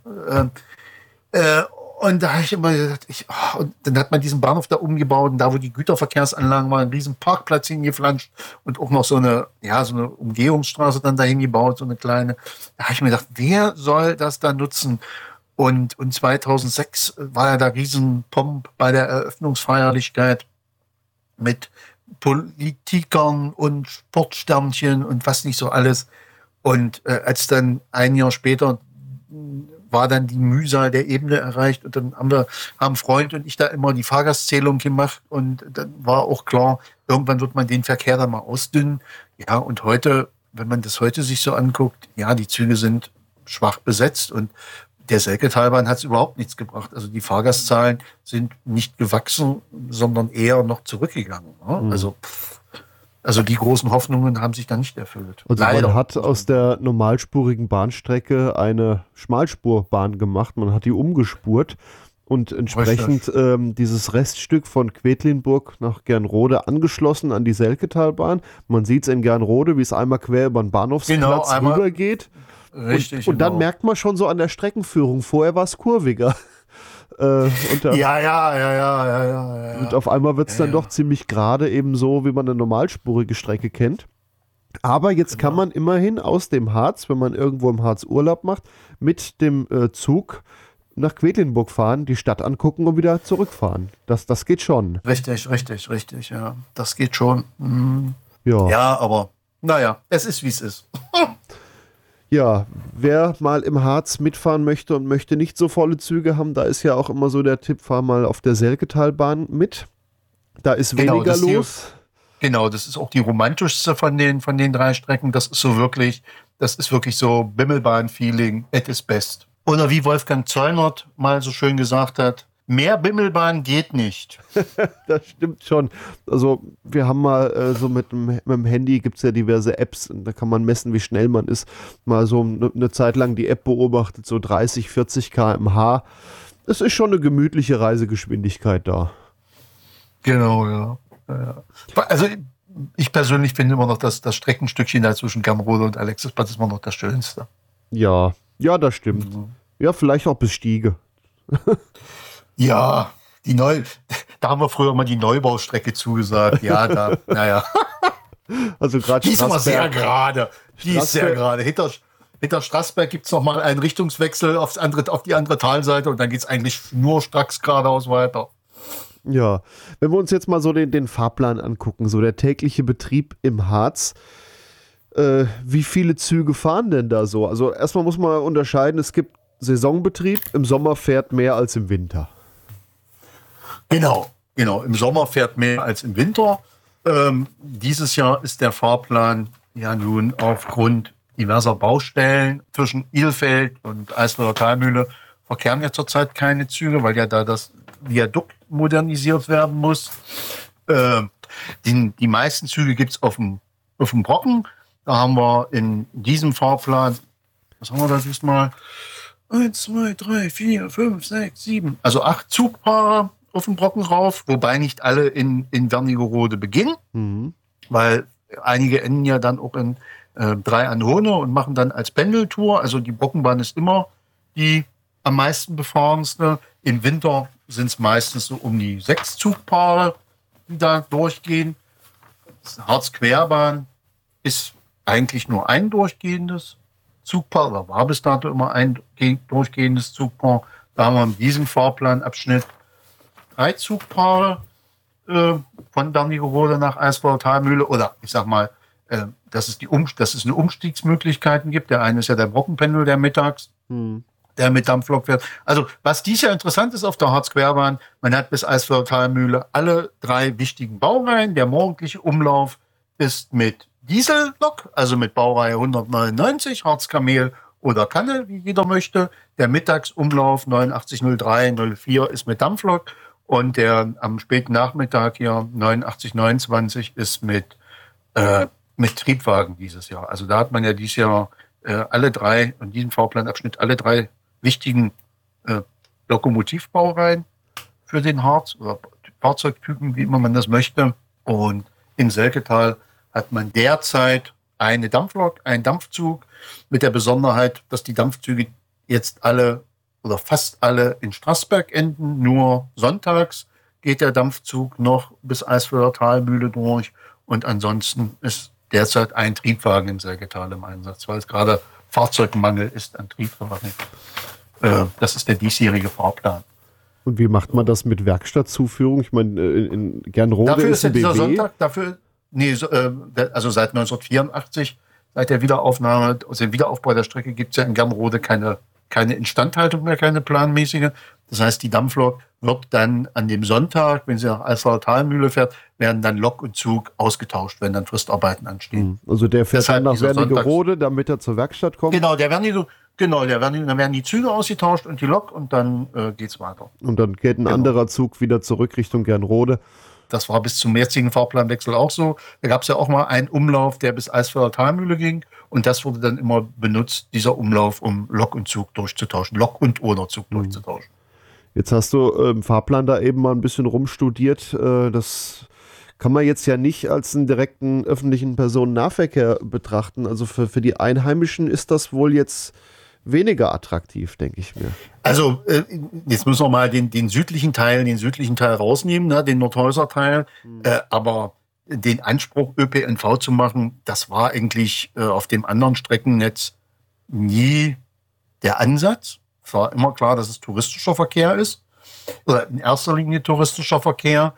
Und da habe ich immer gesagt, und dann hat man diesen Bahnhof da umgebaut und da, wo die Güterverkehrsanlagen waren, einen riesen Parkplatz hingeflanscht und auch noch so eine Umgehungsstraße dann dahin gebaut, so eine kleine. Da habe ich mir gedacht, wer soll das da nutzen? Und 2006 war ja der Riesenpomp bei der Eröffnungsfeierlichkeit mit Politikern und Sportsternchen und was nicht so alles. Und als dann ein Jahr später war dann die Mühsal der Ebene erreicht und dann haben Freund und ich da immer die Fahrgastzählung gemacht und dann war auch klar, irgendwann wird man den Verkehr dann mal ausdünnen. Ja, und heute, wenn man das heute sich so anguckt, ja, die Züge sind schwach besetzt und der Selketalbahn hat es überhaupt nichts gebracht. Also die Fahrgastzahlen sind nicht gewachsen, sondern eher noch zurückgegangen. Ne? Also die großen Hoffnungen haben sich da nicht erfüllt. Also leider. Man hat aus der normalspurigen Bahnstrecke eine Schmalspurbahn gemacht, man hat die umgespurt und entsprechend dieses Reststück von Quedlinburg nach Gernrode angeschlossen an die Selketalbahn. Man sieht es in Gernrode, wie es einmal quer über den Bahnhofsplatz rübergeht. Richtig. Und dann merkt man schon so an der Streckenführung, vorher war es kurviger. Ja. Und auf einmal wird es dann doch ziemlich gerade, eben so, wie man eine normalspurige Strecke kennt. Aber jetzt kann man immerhin aus dem Harz, wenn man irgendwo im Harz Urlaub macht, mit dem Zug nach Quedlinburg fahren, die Stadt angucken und wieder zurückfahren. Das geht schon. Richtig, ja. Das geht schon. Ja, aber naja, es ist, wie es ist. Ja, wer mal im Harz mitfahren möchte und möchte nicht so volle Züge haben, da ist ja auch immer so der Tipp, fahr mal auf der Selketalbahn mit. Da ist weniger los. Das ist auch die romantischste von den 3 Strecken. Das ist wirklich so Bimmelbahn-Feeling at its best. Oder wie Wolfgang Zollnert mal so schön gesagt hat, mehr Bimmelbahn geht nicht. Das stimmt schon. Also wir haben mal so mit dem Handy, gibt es ja diverse Apps, und da kann man messen, wie schnell man ist. Mal so eine Zeit lang die App beobachtet, so 30, 40 km/h. Es ist schon eine gemütliche Reisegeschwindigkeit da. Genau, ja. Also ich persönlich finde immer noch, dass das Streckenstückchen da zwischen Gernrode und Alexisplatz ist immer noch das Schönste. Ja, das stimmt. Ja, vielleicht auch bis Stiege. Ja, da haben wir früher mal die Neubaustrecke zugesagt. Ja, naja. Also gerade die ist immer sehr gerade. Die ist sehr gerade. Hinter Straßberg gibt es nochmal einen Richtungswechsel auf die andere Talseite und dann geht es eigentlich nur stracks geradeaus weiter. Ja, wenn wir uns jetzt mal so den Fahrplan angucken, so der tägliche Betrieb im Harz, wie viele Züge fahren denn da so? Also erstmal muss man unterscheiden, es gibt Saisonbetrieb, im Sommer fährt mehr als im Winter. Genau. Im Sommer fährt mehr als im Winter. Dieses Jahr ist der Fahrplan ja nun aufgrund diverser Baustellen zwischen Ilfeld und Eisler Talmühle verkehren ja zurzeit keine Züge, weil ja da das Viadukt modernisiert werden muss. Die meisten Züge gibt es auf dem Brocken. Da haben wir in diesem Fahrplan, was haben wir da diesmal? 1, 2, 3, 4, 5, 6, 7. Also 8 Zugpaare auf den Brocken rauf, wobei nicht alle in Wernigerode beginnen, weil einige enden ja dann auch in 3 an Hohne und machen dann als Pendeltour. Also die Brockenbahn ist immer die am meisten befahrenste. Im Winter sind es meistens so um die 6 Zugpaare, die da durchgehen. Die Harz-Querbahn ist eigentlich nur ein durchgehendes Zugpaar, oder war bis dato immer ein durchgehendes Zugpaar. Da haben wir in diesem Fahrplanabschnitt 3 Zugpaare von Wernigerode nach Eisweiler-Talmühle, oder ich sag mal, dass es eine Umstiegsmöglichkeiten gibt. Der eine ist ja der Brockenpendel, der mittags, der mit Dampflok fährt. Also was dies Jahr interessant ist auf der Harz-Querbahn, man hat bis Eisweiler-Talmühle alle 3 wichtigen Baureihen, der morgendliche Umlauf, ist mit Diesellok, also mit Baureihe 199, Harz, Kamel oder Kanne, wie jeder möchte. Der Mittagsumlauf 8903, 04 ist mit Dampflok und der am späten Nachmittag hier 8929 ist mit Triebwagen dieses Jahr. Also da hat man ja dieses Jahr alle drei, in diesem Fahrplanabschnitt, alle drei wichtigen Lokomotivbaureihen für den Harz oder Fahrzeugtypen, wie immer man das möchte. Und in Selketal hat man derzeit eine Dampflok, einen Dampfzug mit der Besonderheit, dass die Dampfzüge jetzt alle oder fast alle in Straßberg enden. Nur sonntags geht der Dampfzug noch bis Eisfelder Talmühle durch und ansonsten ist derzeit ein Triebwagen in Selketal im Einsatz, weil es gerade Fahrzeugmangel ist an Triebwagen. Das ist der diesjährige Fahrplan. Und wie macht man das mit Werkstattzuführung? Ich meine, in Gernrode dafür ist ja dieser BW. Sonntag, also seit 1984, seit der Wiederaufnahme, also dem Wiederaufbau der Strecke, gibt es ja in Gernrode keine Instandhaltung mehr, keine planmäßige. Das heißt, die Dampflok wird dann an dem Sonntag, wenn sie nach Eisfelder Talmühle fährt, werden dann Lok und Zug ausgetauscht, wenn dann Fristarbeiten anstehen. Also der fährt Deshalb dann nach dieser Wernigerode, damit er zur Werkstatt kommt. Genau, dann werden die Züge ausgetauscht und die Lok und dann geht's weiter. Und dann geht ein anderer Zug wieder zurück Richtung Gernrode. Das war bis zum jetzigen Fahrplanwechsel auch so. Da gab es ja auch mal einen Umlauf, der bis Eisfelder Talmühle ging. Und das wurde dann immer benutzt, dieser Umlauf, um Lok und Zug durchzutauschen. Lok und oder Zug durchzutauschen. Jetzt hast du im Fahrplan da eben mal ein bisschen rumstudiert. Das kann man jetzt ja nicht als einen direkten öffentlichen Personennahverkehr betrachten. Also für die Einheimischen ist das wohl jetzt weniger attraktiv, denke ich mir. Also jetzt müssen wir mal den südlichen Teil rausnehmen, ne, den Nordhäuser Teil. Aber den Anspruch, ÖPNV zu machen, das war eigentlich auf dem anderen Streckennetz nie der Ansatz. Es war immer klar, dass es touristischer Verkehr ist. Oder in erster Linie touristischer Verkehr.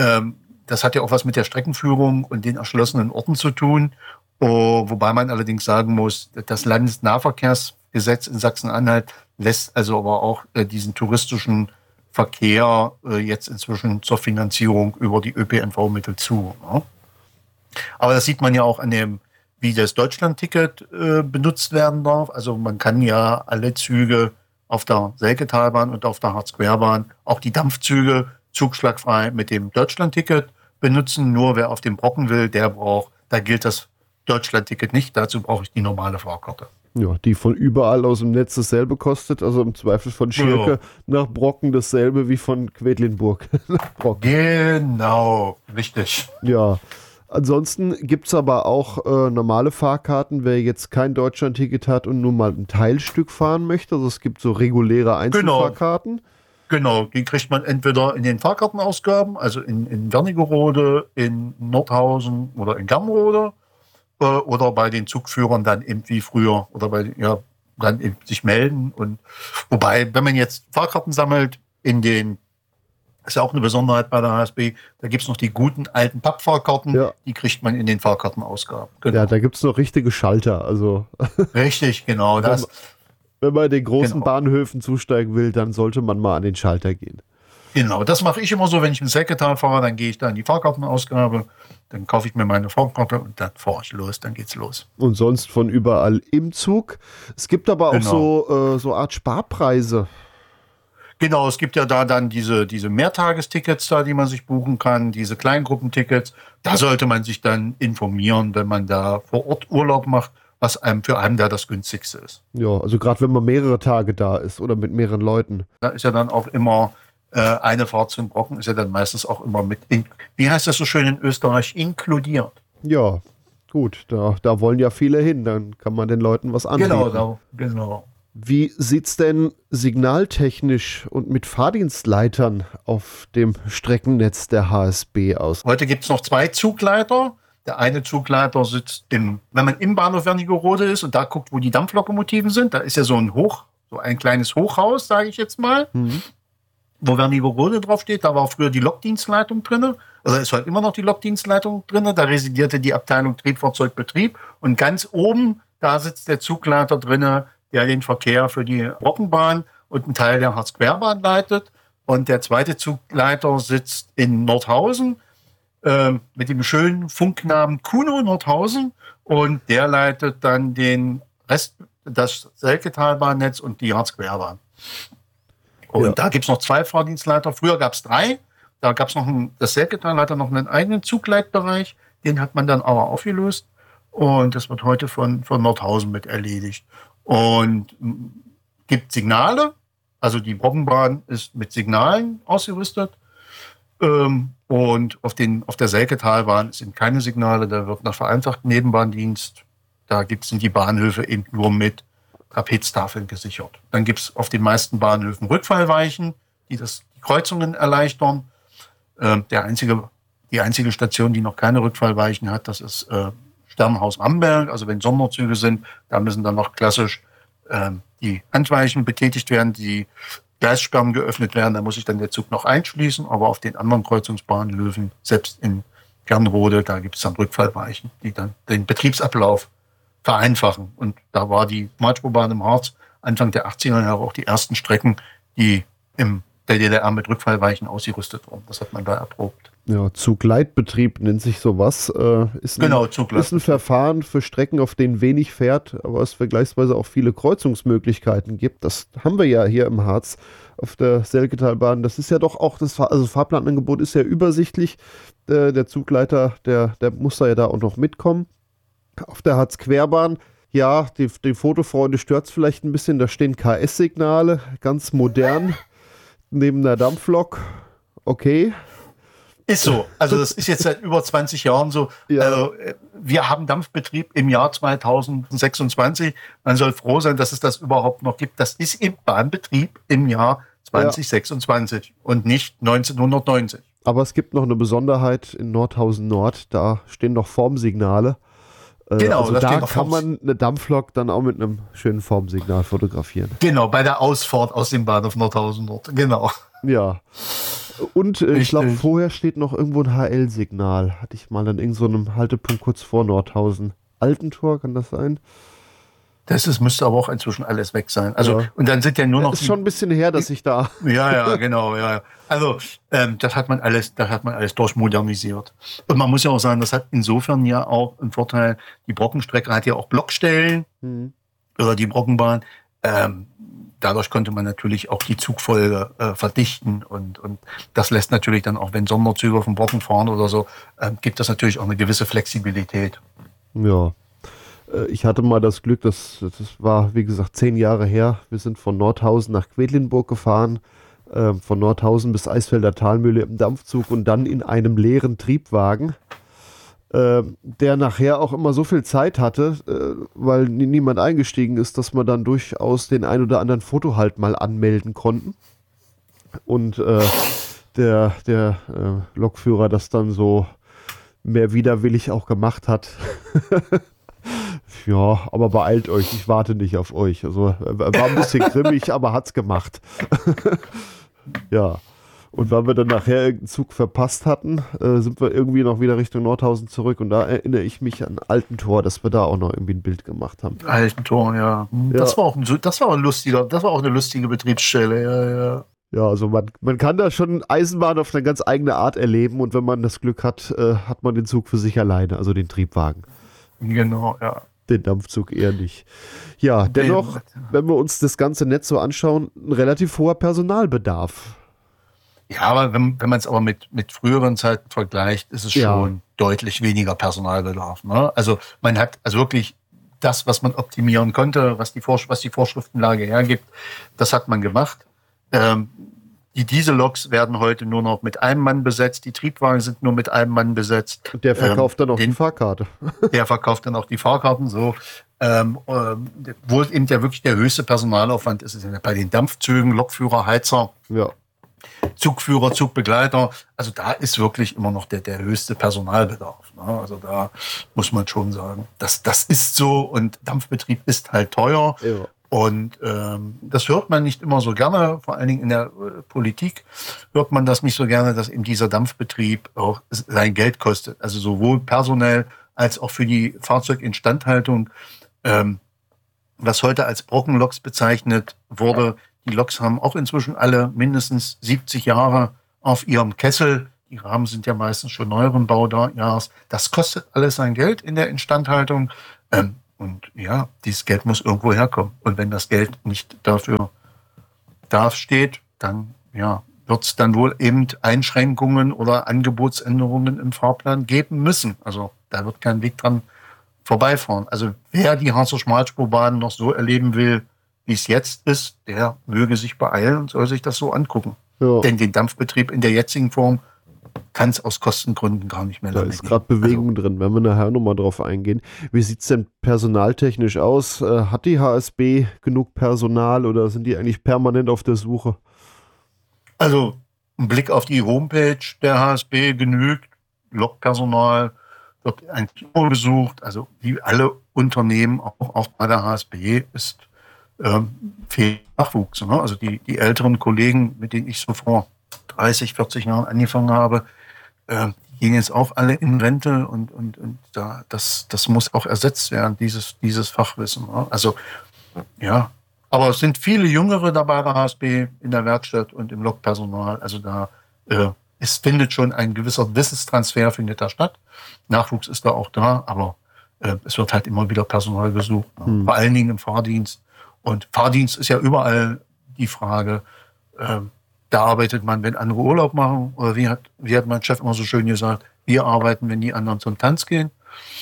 Das hat ja auch was mit der Streckenführung und den erschlossenen Orten zu tun. Wobei man allerdings sagen muss, das Landesnahverkehrsgesetz in Sachsen-Anhalt lässt also aber auch diesen touristischen Verkehr jetzt inzwischen zur Finanzierung über die ÖPNV-Mittel zu. Ne? Aber das sieht man ja auch an dem, wie das Deutschland-Ticket benutzt werden darf. Also man kann ja alle Züge auf der Selketalbahn und auf der Harzquerbahn, auch die Dampfzüge, zugschlagfrei mit dem Deutschland-Ticket benutzen. Nur wer auf dem Brocken will, da gilt das Deutschland-Ticket nicht. Dazu brauche ich die normale Fahrkarte. Ja, die von überall aus dem Netz dasselbe kostet. Also im Zweifel von Schirke nach Brocken dasselbe wie von Quedlinburg nach Brocken. Genau, richtig. Ja, ansonsten gibt es aber auch normale Fahrkarten, wer jetzt kein Deutschland-Ticket hat und nur mal ein Teilstück fahren möchte. Also es gibt so reguläre Einzelfahrkarten. Genau, die kriegt man entweder in den Fahrkartenausgaben, also in Wernigerode, in Nordhausen oder in Gernrode, oder bei den Zugführern dann eben wie früher oder dann eben sich melden. Und wobei, wenn man jetzt Fahrkarten sammelt, ist ja auch eine Besonderheit bei der HSB, da gibt es noch die guten alten Pappfahrkarten, die kriegt man in den Fahrkartenausgaben. Genau. Ja, da gibt es noch richtige Schalter. Also richtig, genau. Wenn man den großen Bahnhöfen zusteigen will, dann sollte man mal an den Schalter gehen. Genau, das mache ich immer so, wenn ich in Selketal fahre, dann gehe ich da in die Fahrkartenausgabe, dann kaufe ich mir meine Fahrkarte und dann fahre ich los, dann geht's los. Und sonst von überall im Zug. Es gibt aber auch so Art Sparpreise. Genau, es gibt ja da dann diese Mehrtagestickets da, die man sich buchen kann, diese Kleingruppentickets. Da sollte man sich dann informieren, wenn man da vor Ort Urlaub macht, was für einen da das günstigste ist. Ja, also gerade wenn man mehrere Tage da ist oder mit mehreren Leuten. Da ist ja dann auch immer eine Fahrt zum Brocken, ist ja dann meistens auch immer wie heißt das so schön in Österreich, inkludiert. Ja, gut, da wollen ja viele hin, dann kann man den Leuten was anbieten. Genau. Wie sieht's denn signaltechnisch und mit Fahrdienstleitern auf dem Streckennetz der HSB aus? Heute gibt es noch 2 Zugleiter. Der eine Zugleiter sitzt wenn man im Bahnhof Wernigerode ist und da guckt, wo die Dampflokomotiven sind, da ist ja so ein kleines Hochhaus, sage ich jetzt mal, wo Wernigerode draufsteht. Da war früher die Lokdienstleitung drin. Also ist heute immer noch die Lokdienstleitung drin. Da residierte die Abteilung Triebfahrzeugbetrieb. Und ganz oben, da sitzt der Zugleiter drin, der den Verkehr für die Brockenbahn und einen Teil der Harzquerbahn leitet. Und der zweite Zugleiter sitzt in Nordhausen. mit dem schönen Funknamen Kuno Nordhausen, und der leitet dann den Rest, das Selketalbahnnetz und die Harzquerbahn. Und da gibt es noch 2 Fahrdienstleiter. Früher gab es 3. Da gab es noch das Selketal hat dann noch einen eigenen Zugleitbereich. Den hat man dann aber aufgelöst. Und das wird heute von Nordhausen mit erledigt. Und gibt Signale. Also die Brockenbahn ist mit Signalen ausgerüstet. Und auf der Selketalbahn sind keine Signale. Da wird nach vereinfachten Nebenbahndienst. Da sind die Bahnhöfe eben nur mit Trapeztafeln gesichert. Dann gibt es auf den meisten Bahnhöfen Rückfallweichen, die Kreuzungen erleichtern. Die einzige Station, die noch keine Rückfallweichen hat, das ist Sternhaus Amberg. Also wenn Sonderzüge sind, da müssen dann noch klassisch die Handweichen betätigt werden, die Gleissperren geöffnet werden. Da muss sich dann der Zug noch einschließen. Aber auf den anderen Kreuzungsbahnhöfen, selbst in Gernrode, da gibt es dann Rückfallweichen, die dann den Betriebsablauf vereinfachen. Und da war die Marschbahn im Harz Anfang der 80er Jahre auch die ersten Strecken, die im der DDR mit Rückfallweichen ausgerüstet wurden. Das hat man da erprobt. Ja, Zugleitbetrieb nennt sich sowas. Ist ein Verfahren für Strecken, auf denen wenig fährt, aber es vergleichsweise auch viele Kreuzungsmöglichkeiten gibt. Das haben wir ja hier im Harz auf der Selketalbahn. Das ist ja doch auch, also Fahrplanangebot ist ja übersichtlich. Der Zugleiter, der muss da ja da auch noch mitkommen. Auf der Harzquerbahn, ja, die Fotofreunde stört es vielleicht ein bisschen, da stehen KS-Signale, ganz modern, neben der Dampflok. Okay. Ist so. Also das ist jetzt seit über 20 Jahren so. Ja. Also wir haben Dampfbetrieb im Jahr 2026. Man soll froh sein, dass es das überhaupt noch gibt. Das ist im Bahnbetrieb im Jahr 2026 und nicht 1990. Aber es gibt noch eine Besonderheit in Nordhausen Nord. Da stehen noch Formsignale. Genau, also da kann man eine Dampflok dann auch mit einem schönen Formsignal fotografieren. Genau, bei der Ausfahrt aus dem Bahnhof Nordhausen Nord. Genau. Ja. Und ich glaube, vorher steht noch irgendwo ein HL-Signal. Hatte ich mal an irgendeinem Haltepunkt kurz vor Nordhausen. Altentor, kann das sein? Müsste aber auch inzwischen alles weg sein. Also, ja. Und dann sind ja nur noch. Das ist schon ein bisschen her, dass ich da. Ja, genau, ja. Also, das hat man alles durchmodernisiert. Und man muss ja auch sagen, das hat insofern ja auch einen Vorteil. Die Brockenstrecke hat ja auch Blockstellen oder die Brockenbahn. Dadurch konnte man natürlich auch die Zugfolge verdichten und das lässt natürlich dann auch, wenn Sonderzüge auf dem Brocken fahren oder so, gibt das natürlich auch eine gewisse Flexibilität. Ja. Ich hatte mal das Glück, das war, wie gesagt, 10 Jahre her. Wir sind von Nordhausen nach Quedlinburg gefahren, von Nordhausen bis Eisfelder Talmühle im Dampfzug und dann in einem leeren Triebwagen, der nachher auch immer so viel Zeit hatte, weil niemand eingestiegen ist, dass man dann durchaus den ein oder anderen Fotohalt mal anmelden konnten. Und der Lokführer das dann so mehr widerwillig auch gemacht hat. Ja, aber beeilt euch, ich warte nicht auf euch. Also war ein bisschen grimmig, aber hat's gemacht. Ja. Und weil wir dann nachher irgendeinen Zug verpasst hatten, sind wir irgendwie noch wieder Richtung Nordhausen zurück. Und da erinnere ich mich an Altentor, dass wir da auch noch irgendwie ein Bild gemacht haben. Altentor, ja. Das war auch eine lustige Betriebsstelle, ja. Ja, also man kann da schon Eisenbahn auf eine ganz eigene Art erleben. Und wenn man das Glück hat, hat man den Zug für sich alleine, also den Triebwagen. Genau, ja. Den Dampfzug eher nicht. Ja, dennoch, wenn wir uns das ganze Netz so anschauen, ein relativ hoher Personalbedarf. Ja, aber wenn man es aber mit früheren Zeiten vergleicht, ist es schon deutlich weniger Personalbedarf. Ne? Also man hat also wirklich das, was man optimieren konnte, was die Vorschriftenlage hergibt, das hat man gemacht. Die Dieselloks werden heute nur noch mit einem Mann besetzt. Die Triebwagen sind nur mit einem Mann besetzt. Der verkauft dann auch die Fahrkarte. Der verkauft dann auch die Fahrkarten, so. Wo eben wirklich der höchste Personalaufwand ist, ist bei den Dampfzügen, Lokführer, Heizer, Zugführer, Zugbegleiter. Also da ist wirklich immer noch der höchste Personalbedarf. Ne? Also da muss man schon sagen, das ist so und Dampfbetrieb ist halt teuer. Ja. Und das hört man nicht immer so gerne, vor allen Dingen in der Politik hört man das nicht so gerne, dass eben dieser Dampfbetrieb auch sein Geld kostet. Also sowohl personell als auch für die Fahrzeuginstandhaltung. Was heute als Brockenloks bezeichnet wurde, die Loks haben auch inzwischen alle mindestens 70 Jahre auf ihrem Kessel. Die Rahmen sind ja meistens schon neueren Baujahrs. Das kostet alles sein Geld in der Instandhaltung. Und ja, dieses Geld muss irgendwo herkommen. Und wenn das Geld nicht dafür dasteht, dann ja, wird es dann wohl eben Einschränkungen oder Angebotsänderungen im Fahrplan geben müssen. Also da wird kein Weg dran vorbeifahren. Also wer die Harzer Schmalspurbahn noch so erleben will, wie es jetzt ist, der möge sich beeilen und soll sich das so angucken. Ja. Denn den Dampfbetrieb in der jetzigen Form kann es aus Kostengründen gar nicht mehr lange geben. Da ist gerade Bewegung drin, wenn wir nachher nochmal drauf eingehen. Wie sieht es denn personaltechnisch aus? Hat die HSB genug Personal oder sind die eigentlich permanent auf der Suche? Also ein Blick auf die Homepage der HSB genügt. Lokpersonal wird eigentlich immer gesucht. Also wie alle Unternehmen, auch bei der HSB, ist fehlt Nachwuchs. Ne? Also die älteren Kollegen, mit denen ich so vor 30, 40 Jahren angefangen habe, die gehen jetzt auch alle in Rente und das muss auch ersetzt werden, dieses Fachwissen. Ne? Also ja, aber es sind viele Jüngere dabei bei der HSB in der Werkstatt und im Lokpersonal. Also da es findet schon ein gewisser Wissenstransfer findet da statt. Nachwuchs ist da auch da, aber es wird halt immer wieder Personal gesucht. Ne? Vor allen Dingen im Fahrdienst. Und Fahrdienst ist ja überall die Frage, da arbeitet man, wenn andere Urlaub machen. Oder wie hat mein Chef immer so schön gesagt, wir arbeiten, wenn die anderen zum Tanz gehen,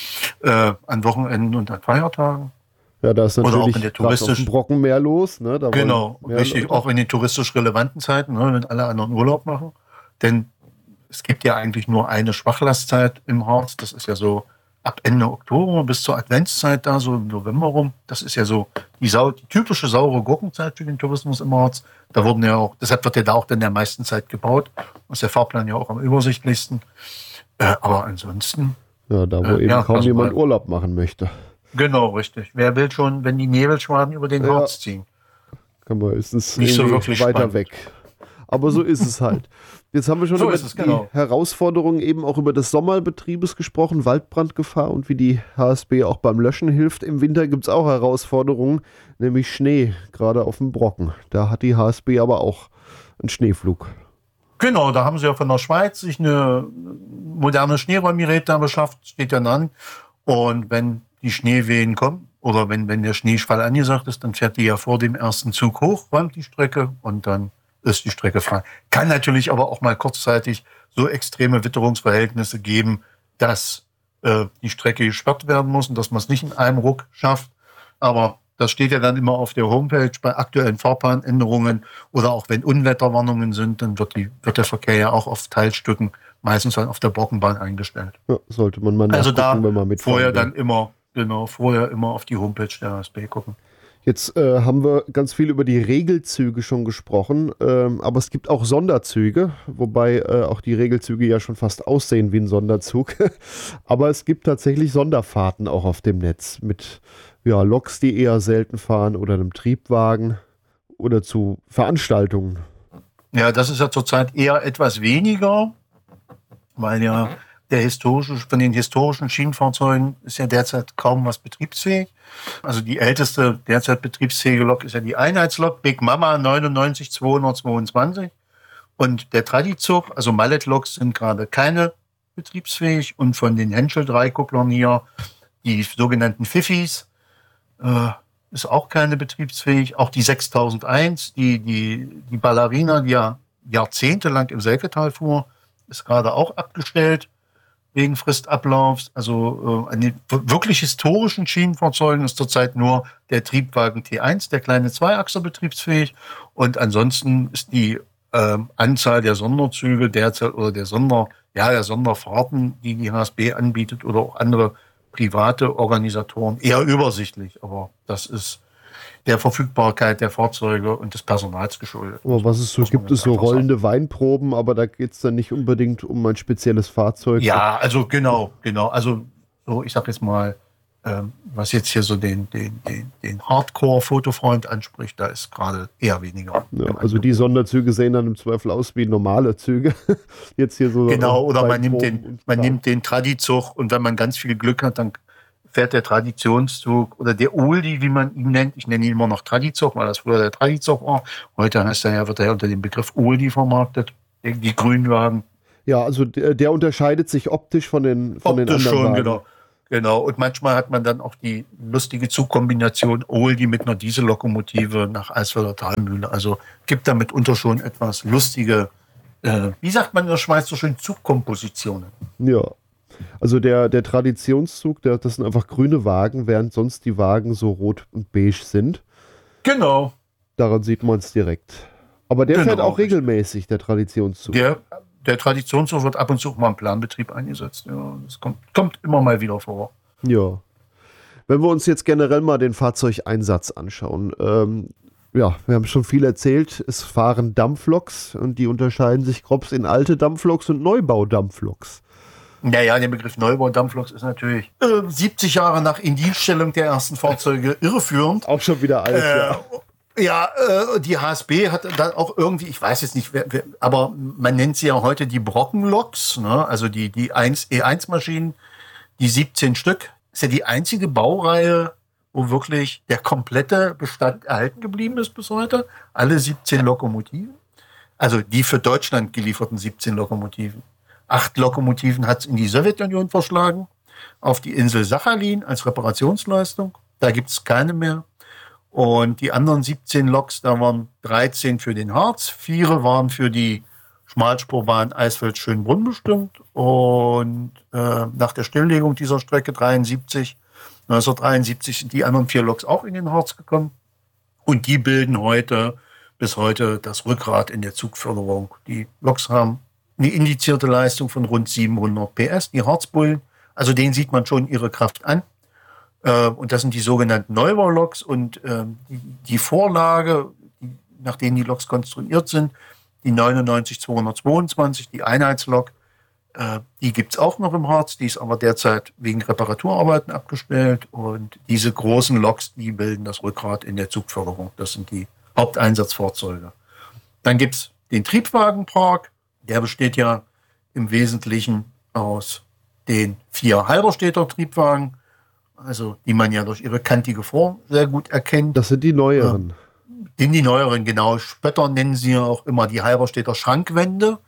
an Wochenenden und an Feiertagen. Ja, da ist natürlich auf dem Brocken mehr los. Ne? Da genau, richtig, Leute. Auch in den touristisch relevanten Zeiten, ne, wenn alle anderen Urlaub machen. Denn es gibt ja eigentlich nur eine Schwachlastzeit im Harz. Das ist ja so ab Ende Oktober bis zur Adventszeit da, so im November rum. Das ist ja so die typische saure Gurkenzeit für den Tourismus im Harz. Da wurden ja auch, deshalb wird ja da auch dann der meisten Zeit gebaut. Ist der Fahrplan ja auch am übersichtlichsten. Aber ansonsten. Ja, da wo eben kaum jemand Urlaub machen möchte. Genau, richtig. Wer will schon, wenn die Nebelschwaden über den Harz ziehen? Ist es nicht so wirklich weiter spannend. Weg. Aber so ist es halt. Jetzt haben wir schon über die Herausforderungen eben auch über des Sommerbetriebes gesprochen, Waldbrandgefahr und wie die HSB auch beim Löschen hilft. Im Winter gibt es auch Herausforderungen, nämlich Schnee, gerade auf dem Brocken. Da hat die HSB aber auch einen Schneeflug. Genau, da haben sie ja von der Schweiz sich eine moderne Schneeräumgerät da beschafft, steht ja an. Und wenn die Schneewehen kommen oder wenn der Schneeschwall angesagt ist, dann fährt die ja vor dem ersten Zug hoch, räumt die Strecke und dann ist die Strecke frei. Kann natürlich aber auch mal kurzzeitig so extreme Witterungsverhältnisse geben, dass die Strecke gesperrt werden muss und dass man es nicht in einem Ruck schafft. Aber das steht ja dann immer auf der Homepage bei aktuellen Fahrplanänderungen oder auch wenn Unwetterwarnungen sind, dann wird der Verkehr ja auch auf Teilstücken meistens dann auf der Brockenbahn eingestellt. Ja, sollte man mal nachgucken, da wenn man mitfahren vorher immer auf die Homepage der HSB gucken. Jetzt haben wir ganz viel über die Regelzüge schon gesprochen, aber es gibt auch Sonderzüge, wobei auch die Regelzüge ja schon fast aussehen wie ein Sonderzug. Aber es gibt tatsächlich Sonderfahrten auch auf dem Netz mit Loks, die eher selten fahren oder einem Triebwagen oder zu Veranstaltungen. Ja, das ist ja zurzeit eher etwas weniger, weil ja von den historischen Schienenfahrzeugen ist ja derzeit kaum was betriebsfähig. Also die älteste derzeit betriebsfähige Lok ist ja die Einheitslok Big Mama 99222. Und der Tradizug, also Mallet-Loks sind gerade keine betriebsfähig. Und von den Henschel-Dreikupplern hier, die sogenannten Fiffis, ist auch keine betriebsfähig. Auch die 6001, die Ballerina, die ja jahrzehntelang im Selketal fuhr, ist gerade auch abgestellt wegen Fristablaufs. Also an den wirklich historischen Schienenfahrzeugen ist zurzeit nur der Triebwagen T1, der kleine Zweiachser, betriebsfähig. Und ansonsten ist die Anzahl der Sonderzüge derzeit oder der Sonderfahrten, die die HSB anbietet oder auch andere private Organisatoren, eher übersichtlich. Aber das ist der Verfügbarkeit der Fahrzeuge und des Personals geschuldet. Aber was es so gibt, es so rollende Weinproben, aber da geht es dann nicht unbedingt um ein spezielles Fahrzeug. Ja, also genau. Also so, ich sag jetzt mal, was jetzt hier so den Hardcore-Fotofreund anspricht, da ist gerade eher weniger. Ja, also die Sonderzüge sehen dann im Zweifel aus wie normale Züge. Jetzt hier so. Genau, oder man nimmt den Tradizug und wenn man ganz viel Glück hat, dann fährt der Traditionszug oder der Oldie, wie man ihn nennt. Ich nenne ihn immer noch Tradizug, weil das früher der Tradizug war. Heute wird er unter dem Begriff Oldie vermarktet, die Grünwagen. Ja, also der unterscheidet sich optisch von den anderen Schon, Wagen. genau. Genau. Und manchmal hat man dann auch die lustige Zugkombination Oldie mit einer Diesellokomotive nach Eisfelder Talmühle. Also gibt da mitunter schon etwas lustige, wie sagt man in der Schweiz so schön, Zugkompositionen. Ja. Also der Traditionszug, das sind einfach grüne Wagen, während sonst die Wagen so rot und beige sind. Genau. Daran sieht man es direkt. Aber der fährt auch regelmäßig, der Traditionszug. Der Traditionszug wird ab und zu mal im Planbetrieb eingesetzt. Ja, das kommt immer mal wieder vor. Ja. Wenn wir uns jetzt generell mal den Fahrzeugeinsatz anschauen, ja, wir haben schon viel erzählt, es fahren Dampfloks und die unterscheiden sich grob in alte Dampfloks und Neubau-Dampfloks. Naja, der Begriff Neubau-Dampfloks ist natürlich 70 Jahre nach Indienststellung der ersten Fahrzeuge irreführend. Auch schon wieder alt, ja. Ja, die HSB hat dann auch irgendwie, ich weiß jetzt nicht, aber man nennt sie ja heute die Brockenloks, ne? Also die E1-Maschinen, die 17 Stück. Ist ja die einzige Baureihe, wo wirklich der komplette Bestand erhalten geblieben ist bis heute. Alle 17 Lokomotiven. Also die für Deutschland gelieferten 17 Lokomotiven. 8 Lokomotiven hat es in die Sowjetunion verschlagen, auf die Insel Sachalin als Reparationsleistung. Da gibt es keine mehr. Und die anderen 17 Loks, da waren 13 für den Harz, 4 waren für die Schmalspurbahn Eisfeld-Schönbrunn bestimmt. Und nach der Stilllegung dieser Strecke 1973 sind die anderen 4 Loks auch in den Harz gekommen. Und die bilden bis heute das Rückgrat in der Zugförderung. Die Loks haben eine indizierte Leistung von rund 700 PS, die Harzbullen. Also denen sieht man schon ihre Kraft an. Und das sind die sogenannten Neubau-Loks. Und die Vorlage, nach denen die Loks konstruiert sind, die 99222, die Einheitslok, die gibt es auch noch im Harz. Die ist aber derzeit wegen Reparaturarbeiten abgestellt. Und diese großen Loks, die bilden das Rückgrat in der Zugförderung. Das sind die Haupteinsatzfahrzeuge. Dann gibt es den Triebwagenpark. Der besteht ja im Wesentlichen aus den 4 Halberstädter Triebwagen, also die man ja durch ihre kantige Form sehr gut erkennt. Das sind die neueren. Die neueren, genau. Spötter nennen sie ja auch immer die Halberstädter Schrankwände.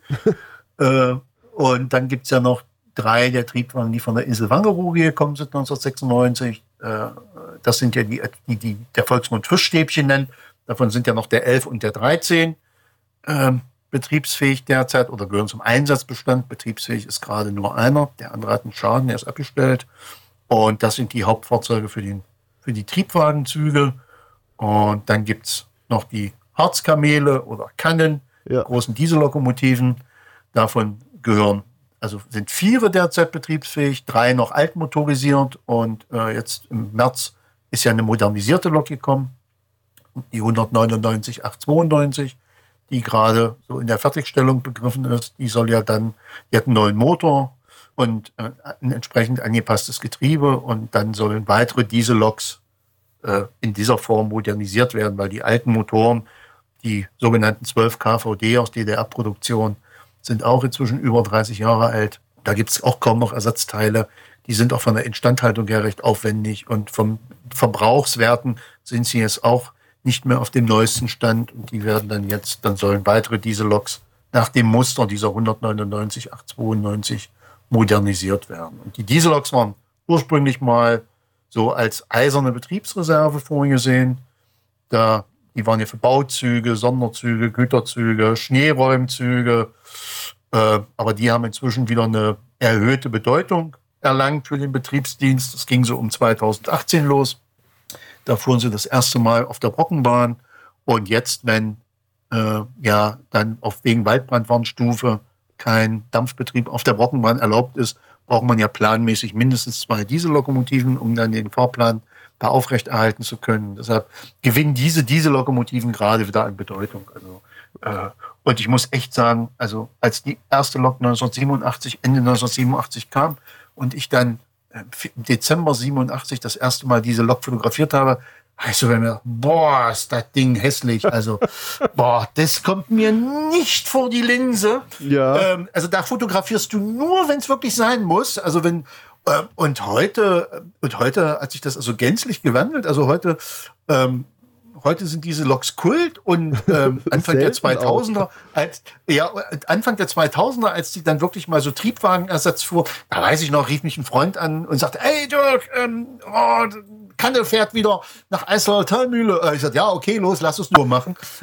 Und dann gibt es ja noch 3 der Triebwagen, die von der Insel Wangerooge gekommen sind 1996. Das sind ja die der Volksmund Fischstäbchen nennt. Davon sind ja noch der 11 und der 13 betriebsfähig derzeit oder gehören zum Einsatzbestand. Betriebsfähig ist gerade nur einer. Der andere hat einen Schaden, der ist abgestellt. Und das sind die Hauptfahrzeuge für die Triebwagenzüge. Und dann gibt es noch die Harzkamele oder Kannen, großen Diesellokomotiven. Davon sind 4 derzeit betriebsfähig, 3 noch altmotorisiert. Und jetzt im März ist ja eine modernisierte Lok gekommen, die 199-892, die gerade so in der Fertigstellung begriffen ist. Die hat einen neuen Motor und ein entsprechend angepasstes Getriebe. Und dann sollen weitere Dieselloks in dieser Form modernisiert werden, weil die alten Motoren, die sogenannten 12 KVD aus DDR-Produktion, sind auch inzwischen über 30 Jahre alt. Da gibt es auch kaum noch Ersatzteile. Die sind auch von der Instandhaltung her recht aufwendig. Und vom Verbrauchswerten sind sie jetzt auch nicht mehr auf dem neuesten Stand. Und die werden dann sollen weitere Dieselloks nach dem Muster dieser 199-892 modernisiert werden. Und die Dieselloks waren ursprünglich mal so als eiserne Betriebsreserve vorgesehen. Die waren ja für Bauzüge, Sonderzüge, Güterzüge, Schneeräumzüge. Aber die haben inzwischen wieder eine erhöhte Bedeutung erlangt für den Betriebsdienst. Das ging so um 2018 los. Da fuhren sie das erste Mal auf der Brockenbahn. Und jetzt, wenn dann wegen Waldbrandwarnstufe kein Dampfbetrieb auf der Brockenbahn erlaubt ist, braucht man ja planmäßig mindestens 2 Diesellokomotiven, um dann den Fahrplan da aufrechterhalten zu können. Deshalb gewinnen diese Diesellokomotiven gerade wieder an Bedeutung. Und ich muss echt sagen, also als die erste Lok Ende 1987 kam und ich dann im Dezember 87 das erste Mal diese Lok fotografiert habe, heißt du mir, boah, ist das Ding hässlich. Also, das kommt mir nicht vor die Linse. Ja. Also da fotografierst du nur, wenn es wirklich sein muss. Also und heute hat sich das also gänzlich gewandelt. Also heute heute sind diese Loks Kult und Anfang der 2000er, als die dann wirklich mal so Triebwagenersatz fuhr, da weiß ich noch, rief mich ein Freund an und sagte, ey Dirk, Kandel fährt wieder nach Eislager Talmühle. Ich sagte, ja, okay, los, lass uns nur machen.